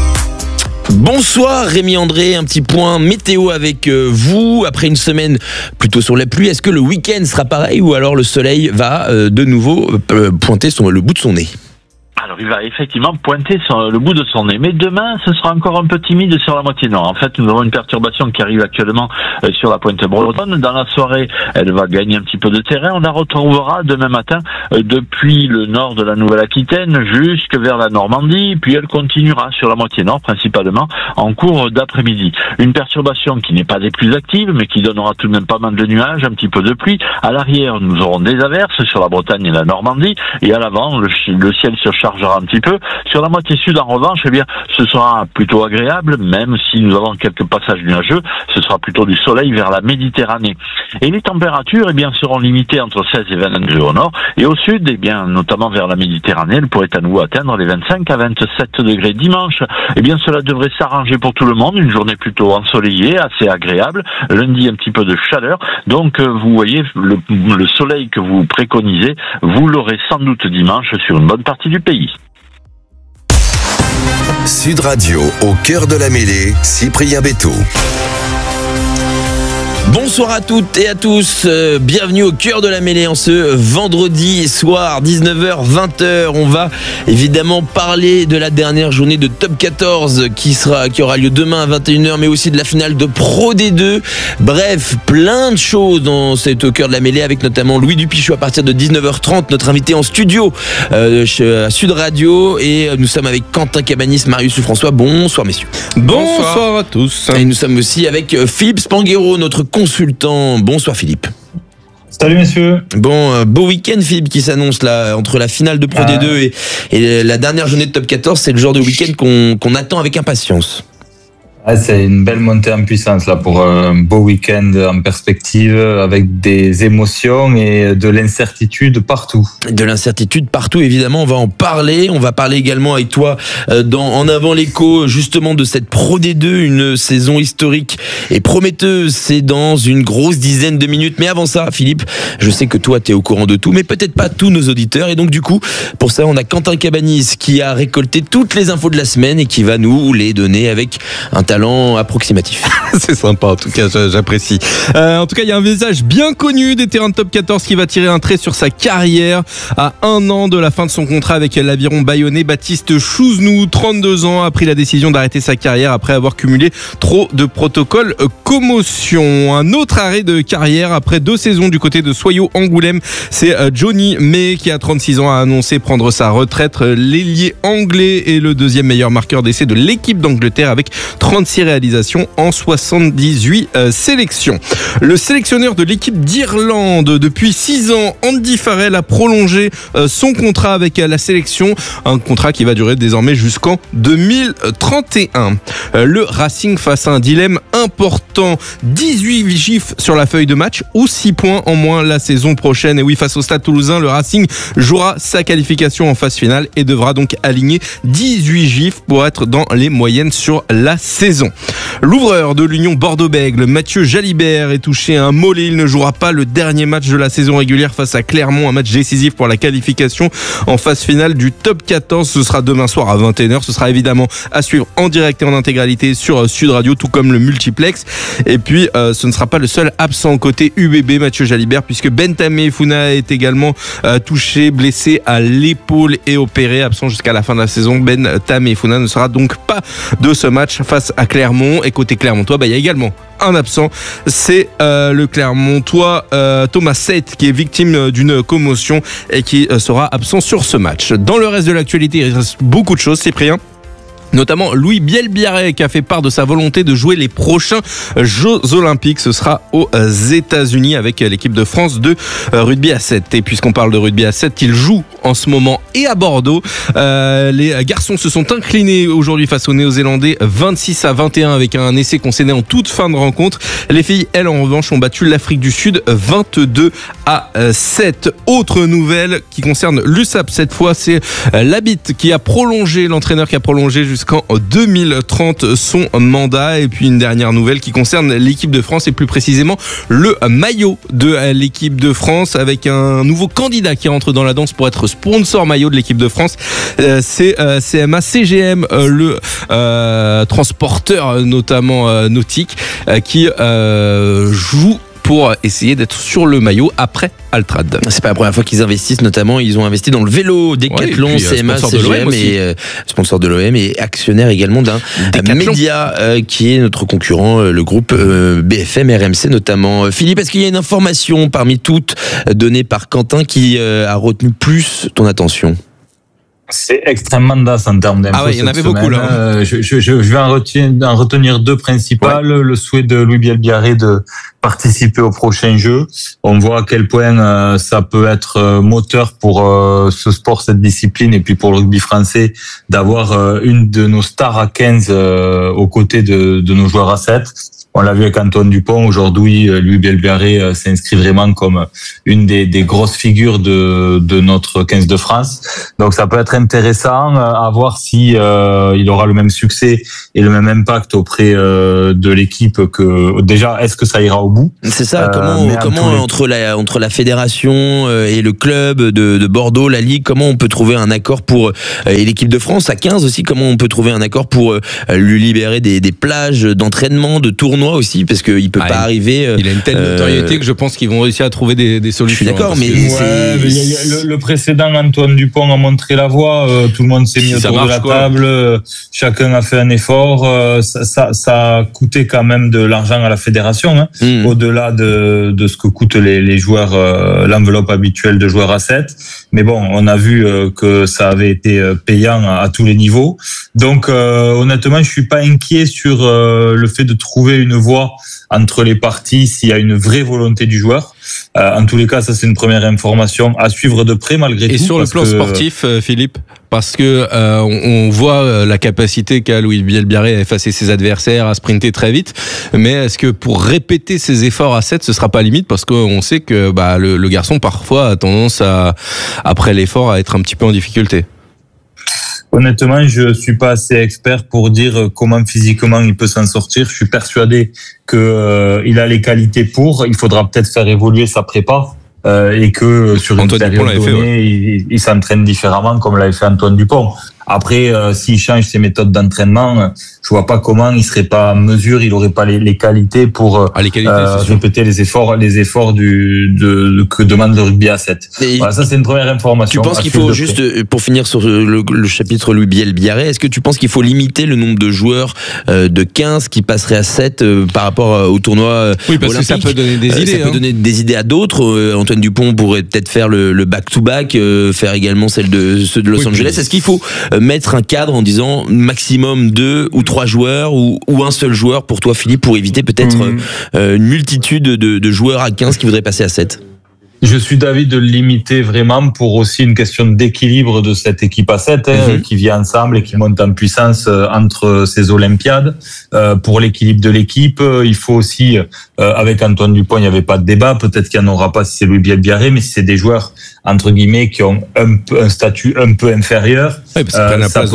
[SPEAKER 12] Bonsoir Rémi André, un petit point météo avec vous. Après une semaine plutôt sur la pluie, est-ce que le week-end sera pareil ou alors le soleil va de nouveau pointer le bout de son nez ?
[SPEAKER 3] Alors, il va effectivement pointer le bout de son nez. Mais demain, ce sera encore un peu timide sur la moitié nord. En fait, nous avons une perturbation qui arrive actuellement sur la pointe bretonne. Dans la soirée, elle va gagner un petit peu de terrain. On la retrouvera demain matin depuis le nord de la Nouvelle-Aquitaine jusque vers la Normandie. Puis elle continuera sur la moitié nord, principalement en cours d'après-midi. Une perturbation qui n'est pas des plus actives, mais qui donnera tout de même pas mal de nuages, un petit peu de pluie. À l'arrière, nous aurons des averses sur la Bretagne et la Normandie. Et à l'avant, le ciel se chargera un petit peu. Sur la moitié sud, en revanche, eh bien, ce sera plutôt agréable, même si nous avons quelques passages nuageux. Ce sera plutôt du soleil vers la Méditerranée. Et les températures, eh bien, seront limitées entre 16 et 20 degrés au nord. Et au sud, eh bien, notamment vers la Méditerranée, elles pourraient à nouveau atteindre les 25 à 27 degrés. Dimanche, eh bien, cela devrait s'arranger pour tout le monde. Une journée plutôt ensoleillée, assez agréable. Lundi, un petit peu de chaleur. Donc, vous voyez, le soleil que vous préconisez, vous l'aurez sans doute dimanche sur une bonne partie du pays.
[SPEAKER 7] Sud Radio, au cœur de la mêlée, Cyprien Bétaux.
[SPEAKER 12] Bonsoir à toutes et à tous, bienvenue au cœur de la mêlée en ce vendredi soir 19h-20h. On va évidemment parler de la dernière journée de Top 14 qui aura lieu demain à 21h, mais aussi de la finale de Pro D2. Bref, plein de choses dans au cœur de la mêlée, avec notamment Louis Dupichot à partir de 19h30, notre invité en studio à Sud Radio, et nous sommes avec Quentin Cabanis, Marius Lefrançois. Bonsoir messieurs.
[SPEAKER 6] Bonsoir à tous.
[SPEAKER 12] Et nous sommes aussi avec Philippe Spanghero, notre consultant. Bonsoir Philippe.
[SPEAKER 5] Salut messieurs.
[SPEAKER 12] Bon, beau week-end Philippe qui s'annonce là, entre la finale de Pro D2 et la dernière journée de Top 14. C'est le genre de week-end qu'on attend avec impatience.
[SPEAKER 5] C'est une belle montée en puissance là pour un beau week-end en perspective, avec des émotions et de l'incertitude partout.
[SPEAKER 12] De l'incertitude partout, évidemment, on va en parler. On va parler également avec toi en avant l'écho justement de cette Pro D2, une saison historique et prometteuse. C'est dans une grosse dizaine de minutes. Mais avant ça, Philippe, je sais que toi, tu es au courant de tout, mais peut-être pas tous nos auditeurs. Et donc du coup, pour ça, on a Quentin Cabanis qui a récolté toutes les infos de la semaine et qui va nous les donner avec un talent approximatif.
[SPEAKER 6] C'est sympa, en tout cas, j'apprécie. En tout cas, il y a un visage bien connu des terrains de Top 14 qui va tirer un trait sur sa carrière. À 1 an de la fin de son contrat avec l'aviron bayonnais, Baptiste Chouznou, 32 ans, a pris la décision d'arrêter sa carrière après avoir cumulé trop de protocoles commotion. Un autre arrêt de carrière après 2 saisons du côté de Soyaux-Angoulême, c'est Johnny May qui a 36 ans a annoncé prendre sa retraite. L'ailier anglais est le deuxième meilleur marqueur d'essai de l'équipe d'Angleterre avec 36 réalisations en 78 sélections. Le sélectionneur de l'équipe d'Irlande depuis 6 ans, Andy Farrell, a prolongé son contrat avec la sélection, un contrat qui va durer désormais jusqu'en 2031. Le Racing face à un dilemme important, 18 gifs sur la feuille de match ou 6 points en moins la saison prochaine. Et oui, face au Stade Toulousain, le Racing jouera sa qualification en phase finale et devra donc aligner 18 gifs pour être dans les moyennes sur la saison. L'ouvreur de l'Union Bordeaux-Bègles, Mathieu Jalibert, est touché à un mollet. Il ne jouera pas le dernier match de la saison régulière face à Clermont, un match décisif pour la qualification en phase finale du Top 14. Ce sera demain soir à 21h. Ce sera évidemment à suivre en direct et en intégralité sur Sud Radio, tout comme le multiplex. Et puis, ce ne sera pas le seul absent côté UBB, Mathieu Jalibert, puisque Bentamé Founa est également touché, blessé à l'épaule et opéré, absent jusqu'à la fin de la saison. Bentamé Founa ne sera donc pas de ce match face à Clermont. Et côté Clermontois, il y a également un absent, c'est le Clermontois Thomas Seyt qui est victime d'une commotion et qui sera absent sur ce match. Dans le reste de l'actualité, il reste beaucoup de choses, Cyprien. Notamment Louis Bielbiarré qui a fait part de sa volonté de jouer les prochains Jeux Olympiques. Ce sera aux États-Unis avec l'équipe de France de rugby à 7. Et puisqu'on parle de rugby à 7, il joue en ce moment et à Bordeaux. Les garçons se sont inclinés aujourd'hui face aux Néo-Zélandais 26-21 avec un essai concédé en toute fin de rencontre. Les filles, elles, en revanche, ont battu l'Afrique du Sud 22-7. Autre nouvelle qui concerne l'USAP cette fois, c'est l'Habit qui a prolongé, l'entraîneur qui a prolongé jusqu'en 2030 son mandat. Et puis une dernière nouvelle qui concerne l'équipe de France et plus précisément le maillot de l'équipe de France avec un nouveau candidat qui rentre dans la danse pour être sponsor maillot de l'équipe de France. C'est CMA CGM, le transporteur notamment nautique qui joue
[SPEAKER 2] pour essayer d'être sur le maillot après Altrad.
[SPEAKER 12] C'est pas la première fois qu'ils investissent, notamment ils ont investi dans le vélo Decathlon, CMA, CGM et sponsor de l'OM et actionnaire également d'un média qui est notre concurrent, le groupe BFM RMC notamment. Philippe, est-ce qu'il y a une information parmi toutes données par Quentin qui a retenu plus ton attention?
[SPEAKER 5] C'est extrêmement dense en termes d'infos.
[SPEAKER 2] Ah ouais, il y en avait beaucoup là.
[SPEAKER 5] Je vais en retenir deux principales. Ouais. Le souhait de Louis Bielbiarré de participer au prochain jeu. On voit à quel point ça peut être moteur pour ce sport, cette discipline, et puis pour le rugby français, d'avoir une de nos stars à 15 aux côtés de nos joueurs à 7. On l'a vu avec Antoine Dupont. Aujourd'hui, Louis Bielbiarré s'inscrit vraiment comme une des grosses figures de notre 15 de France. Donc ça peut être intéressant à voir si il aura le même succès et le même impact auprès de l'équipe que déjà. Est-ce que ça ira au bout?
[SPEAKER 12] C'est ça. Comment entre la fédération et le club de Bordeaux, la Ligue, comment on peut trouver un accord pour et l'équipe de France à 15 aussi, comment on peut trouver un accord pour lui libérer des plages d'entraînement, de tournois aussi, parce qu'il peut pas arriver.
[SPEAKER 2] Il a une telle notoriété que je pense qu'ils vont réussir à trouver des solutions.
[SPEAKER 12] Je suis d'accord, mais
[SPEAKER 5] le précédent Antoine Dupont a montré la voie. Tout le monde s'est mis autour de la table. Chacun a fait un effort. Ça a coûté quand même de l'argent à la fédération, au-delà de ce que coûtent les joueurs, l'enveloppe habituelle de joueurs à 7. Mais bon, on a vu que ça avait été payant à tous les niveaux. Donc honnêtement, je suis pas inquiet sur le fait de trouver une voie entre les parties s'il y a une vraie volonté du joueur. En tous les cas, ça c'est une première information à suivre de près malgré tout.
[SPEAKER 2] Et sur le plan sportif, Philippe, parce que on voit la capacité qu'a Louis Bielbiarré à effacer ses adversaires, à sprinter très vite, mais est-ce que pour répéter ses efforts à 7, ce sera pas limite, parce qu'on sait que le garçon parfois a tendance après l'effort à être un petit peu en difficulté?
[SPEAKER 5] Honnêtement, je suis pas assez expert pour dire comment physiquement il peut s'en sortir. Je suis persuadé que il a les qualités pour. Il faudra peut-être faire évoluer sa prépa et que sur une période donnée, il s'entraîne différemment comme l'avait fait Antoine Dupont. Après, s'il change ses méthodes d'entraînement, je vois pas comment il serait pas en mesure, il aurait pas les qualités pour répéter les efforts que demande le rugby à 7. Voilà, ça c'est une première information.
[SPEAKER 12] Tu penses qu'il faut juste, pour finir sur le chapitre Louis Bielbiarré, est-ce que tu penses qu'il faut limiter le nombre de joueurs de 15 qui passeraient à 7 par rapport au tournoi
[SPEAKER 2] Oui, parce
[SPEAKER 12] olympique?
[SPEAKER 2] Que ça peut donner des idées.
[SPEAKER 12] Ça peut donner des idées à d'autres. Antoine Dupont pourrait peut-être faire le back-to-back, faire également celle de ceux de Los Angeles. Est-ce qu'il faut mettre un cadre en disant maximum 2 ou 3 joueurs ou un seul joueur pour toi, Philippe, pour éviter peut-être une multitude de joueurs à 15 qui voudraient passer à 7?
[SPEAKER 5] Je suis d'avis de le limiter vraiment pour aussi une question d'équilibre de cette équipe à 7 qui vit ensemble et qui monte en puissance entre ces Olympiades. Pour l'équilibre de l'équipe, il faut aussi, avec Antoine Dupont, il n'y avait pas de débat, peut-être qu'il n'y en aura pas si c'est Louis Bielbiarré, mais si c'est des joueurs entre guillemets qui ont un statut un peu inférieur, ça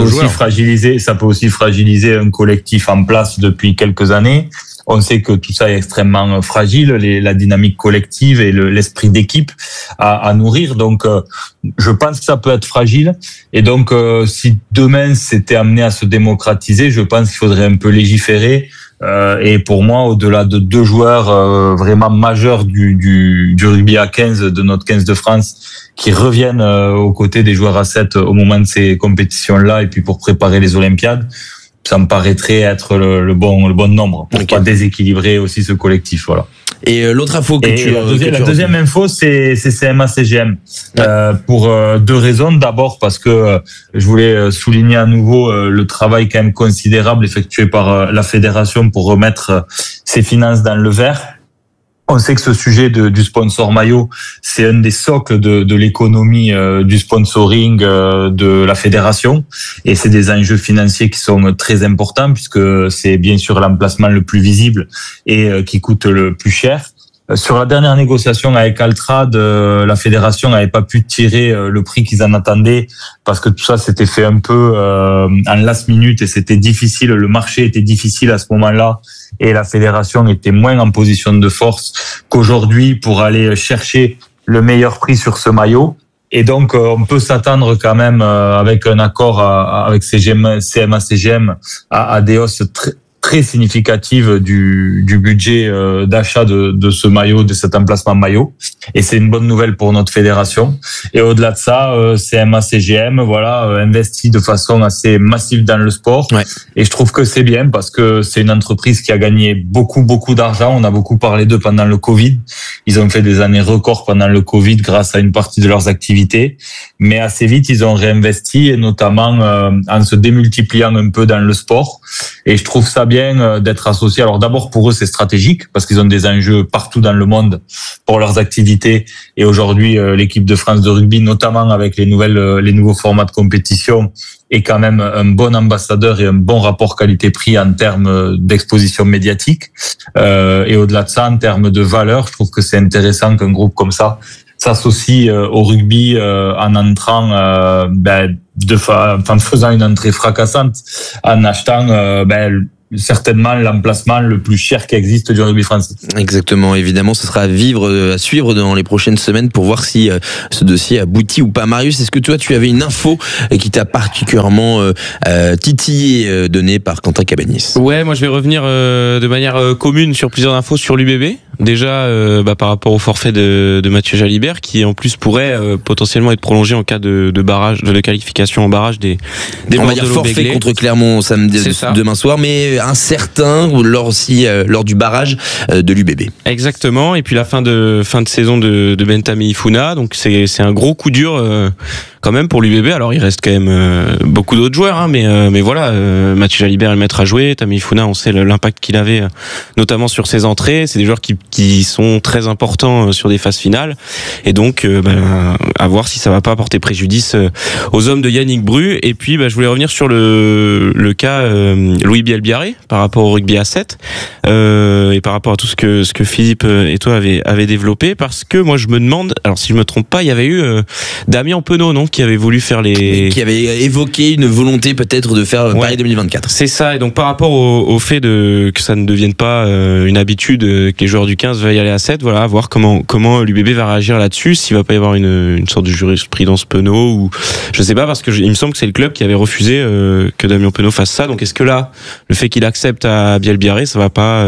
[SPEAKER 5] peut aussi fragiliser un collectif en place depuis quelques années. On sait que tout ça est extrêmement fragile, la dynamique collective et l'esprit d'équipe à nourrir. Donc, je pense que ça peut être fragile. Et donc, si demain c'était amené à se démocratiser, je pense qu'il faudrait un peu légiférer. Et pour moi, au-delà de 2 joueurs vraiment majeurs du rugby à 15, de notre 15 de France, qui reviennent aux côtés des joueurs à 7 au moment de ces compétitions-là et puis pour préparer les Olympiades, ça me paraîtrait être le bon nombre pour pas déséquilibrer aussi ce collectif, voilà.
[SPEAKER 12] Et l'autre info
[SPEAKER 5] la deuxième info, c'est CMA CGM pour 2 raisons. D'abord parce que je voulais souligner à nouveau le travail quand même considérable effectué par la fédération pour remettre ses finances dans le vert. On sait que ce sujet du sponsor maillot, c'est un des socles de l'économie du sponsoring de la fédération, et c'est des enjeux financiers qui sont très importants puisque c'est bien sûr l'emplacement le plus visible et qui coûte le plus cher. Sur la dernière négociation avec Altrad, la fédération n'avait pas pu tirer le prix qu'ils en attendaient parce que tout ça s'était fait un peu en last minute et c'était difficile. Le marché était difficile à ce moment-là et la fédération était moins en position de force qu'aujourd'hui pour aller chercher le meilleur prix sur ce maillot. Et donc, on peut s'attendre quand même avec un accord avec CMA-CGM à des hausses très très significative du budget d'achat de ce maillot, de cet emplacement maillot. Et c'est une bonne nouvelle pour notre fédération. Et au-delà de ça, CMA-CGM, investit de façon assez massive dans le sport. Ouais. Et je trouve que c'est bien parce que c'est une entreprise qui a gagné beaucoup d'argent. On a beaucoup parlé d'eux pendant le Covid. Ils ont fait des années records pendant le Covid grâce à une partie de leurs activités. Mais assez vite, ils ont réinvesti, et notamment en se démultipliant un peu dans le sport. Et je trouve ça bien d'être associé. Alors d'abord, pour eux, c'est stratégique parce qu'ils ont des enjeux partout dans le monde pour leurs activités. Et aujourd'hui, l'équipe de France de rugby, notamment avec les nouveaux formats de compétition, est quand même un bon ambassadeur et un bon rapport qualité-prix en termes d'exposition médiatique. Et au-delà de ça, en termes de valeur, je trouve que c'est intéressant qu'un groupe comme ça s'associe au rugby en entrant, en faisant une entrée fracassante, en achetant certainement l'emplacement le plus cher qui existe du rugby français.
[SPEAKER 12] Exactement, évidemment, ce sera à suivre dans les prochaines semaines pour voir si ce dossier aboutit ou pas. Marius, est-ce que toi tu avais une info qui t'a particulièrement titillé, donnée par Quentin Cabanis?
[SPEAKER 2] Ouais, moi je vais revenir de manière commune sur plusieurs infos sur l'UBB. Déjà par rapport au forfait de Mathieu Jalibert, qui en plus pourrait potentiellement être prolongé en cas de barrage, de qualification en barrage des
[SPEAKER 12] on va dire forfait contre Clermont demain soir, mais incertain lors du barrage de l'UBB.
[SPEAKER 2] Exactement. Et puis la fin de saison de Bentami Ifuna, donc c'est un gros coup dur quand même pour l'UBB. Alors il reste quand même beaucoup d'autres joueurs, mais voilà, Mathieu Jalibert est le maître à jouer. Tami Ifuna, on sait l'impact qu'il avait notamment sur ses entrées. C'est des joueurs qui sont très importants sur des phases finales, et donc à voir si ça va pas porter préjudice aux hommes de Yannick Bru. Et puis je voulais revenir sur le cas Louis Bielbiarré par rapport au rugby à 7 et par rapport à tout ce que Philippe et toi avez développé, parce que moi je me demande, alors si je me trompe pas, il y avait eu Damien Penaud, non, qui avait voulu faire qui
[SPEAKER 12] avait évoqué une volonté peut-être de faire Paris 2024.
[SPEAKER 2] C'est ça. Et donc par rapport au fait que ça ne devienne pas une habitude que les joueurs du 15 veuillent aller à 7, voilà, à voir comment l'UBB va réagir là-dessus, s'il va pas y avoir une sorte de jurisprudence Penaud, ou je sais pas, parce que il me semble que c'est le club qui avait refusé que Damien Penaud fasse ça. Donc est-ce que là, le fait qu'il accepte à Bielbiarré, ça va pas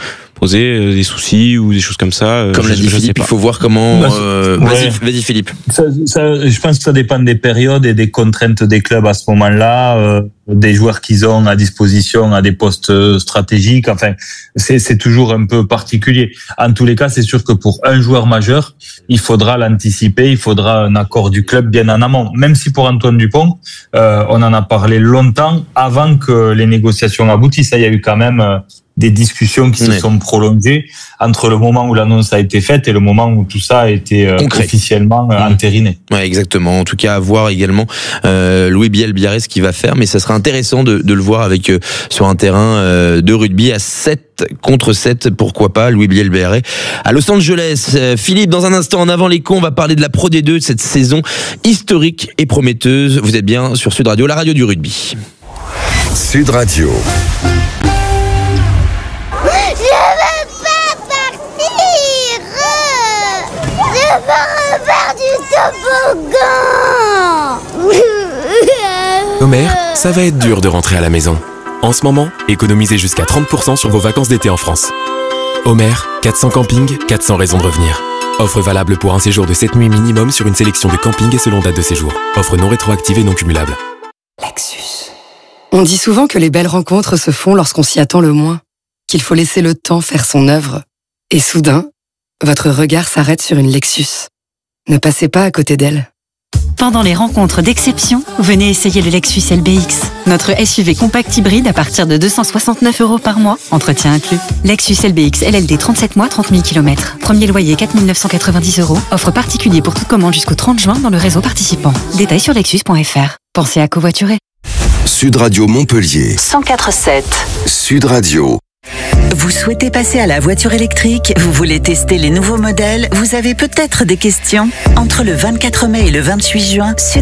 [SPEAKER 2] poser des soucis ou des choses comme ça?
[SPEAKER 12] Comme l'a dit Philippe, il faut voir comment... Vas-y Philippe.
[SPEAKER 5] Je pense que ça dépend des périodes et des contraintes des clubs à ce moment-là, des joueurs qu'ils ont à disposition à des postes stratégiques. Enfin, c'est toujours un peu particulier. En tous les cas, c'est sûr que pour un joueur majeur, il faudra l'anticiper, il faudra un accord du club bien en amont. Même si pour Antoine Dupont, on en a parlé longtemps avant que les négociations aboutissent. Il y a eu quand même des discussions qui se sont prolongées entre le moment où l'annonce a été faite et le moment où tout ça a été officiellement entériné.
[SPEAKER 12] Ouais, exactement. En tout cas, à voir également Louis Bielbiarré ce qu'il va faire, mais ça sera intéressant de le voir avec sur un terrain de rugby à 7 contre 7, pourquoi pas, Louis Bielbiarré à Los Angeles. Philippe, dans un instant, en avant les cons, on va parler de la Pro D2 de cette saison historique et prometteuse. Vous êtes bien sur Sud Radio, la radio du rugby.
[SPEAKER 7] Sud Radio.
[SPEAKER 9] Homer, ça va être dur de rentrer à la maison. En ce moment, économisez jusqu'à 30% sur vos vacances d'été en France. Homer, 400 campings, 400 raisons de revenir. Offre valable pour un séjour de 7 nuits minimum sur une sélection de campings et selon date de séjour. Offre non rétroactive et non cumulable.
[SPEAKER 10] Lexus. On dit souvent que les belles rencontres se font lorsqu'on s'y attend le moins, qu'il faut laisser le temps faire son œuvre. Et soudain, votre regard s'arrête sur une Lexus. Ne passez pas à côté d'elle.
[SPEAKER 17] Pendant les rencontres d'exception, venez essayer le Lexus LBX. Notre SUV compact hybride à partir de 269 € par mois, entretien inclus. Lexus LBX LLD 37 mois, 30 000 km. Premier loyer 4 990 €. Offre particulier pour toute commande jusqu'au 30 juin dans le réseau participant. Détails sur lexus.fr. Pensez à covoiturer.
[SPEAKER 7] Sud Radio Montpellier.
[SPEAKER 27] 104.7.
[SPEAKER 7] Sud Radio.
[SPEAKER 27] Vous souhaitez passer à la voiture électrique? Vous voulez tester les nouveaux modèles? Vous avez peut-être des questions? Entre le 24 mai et le 28 juin,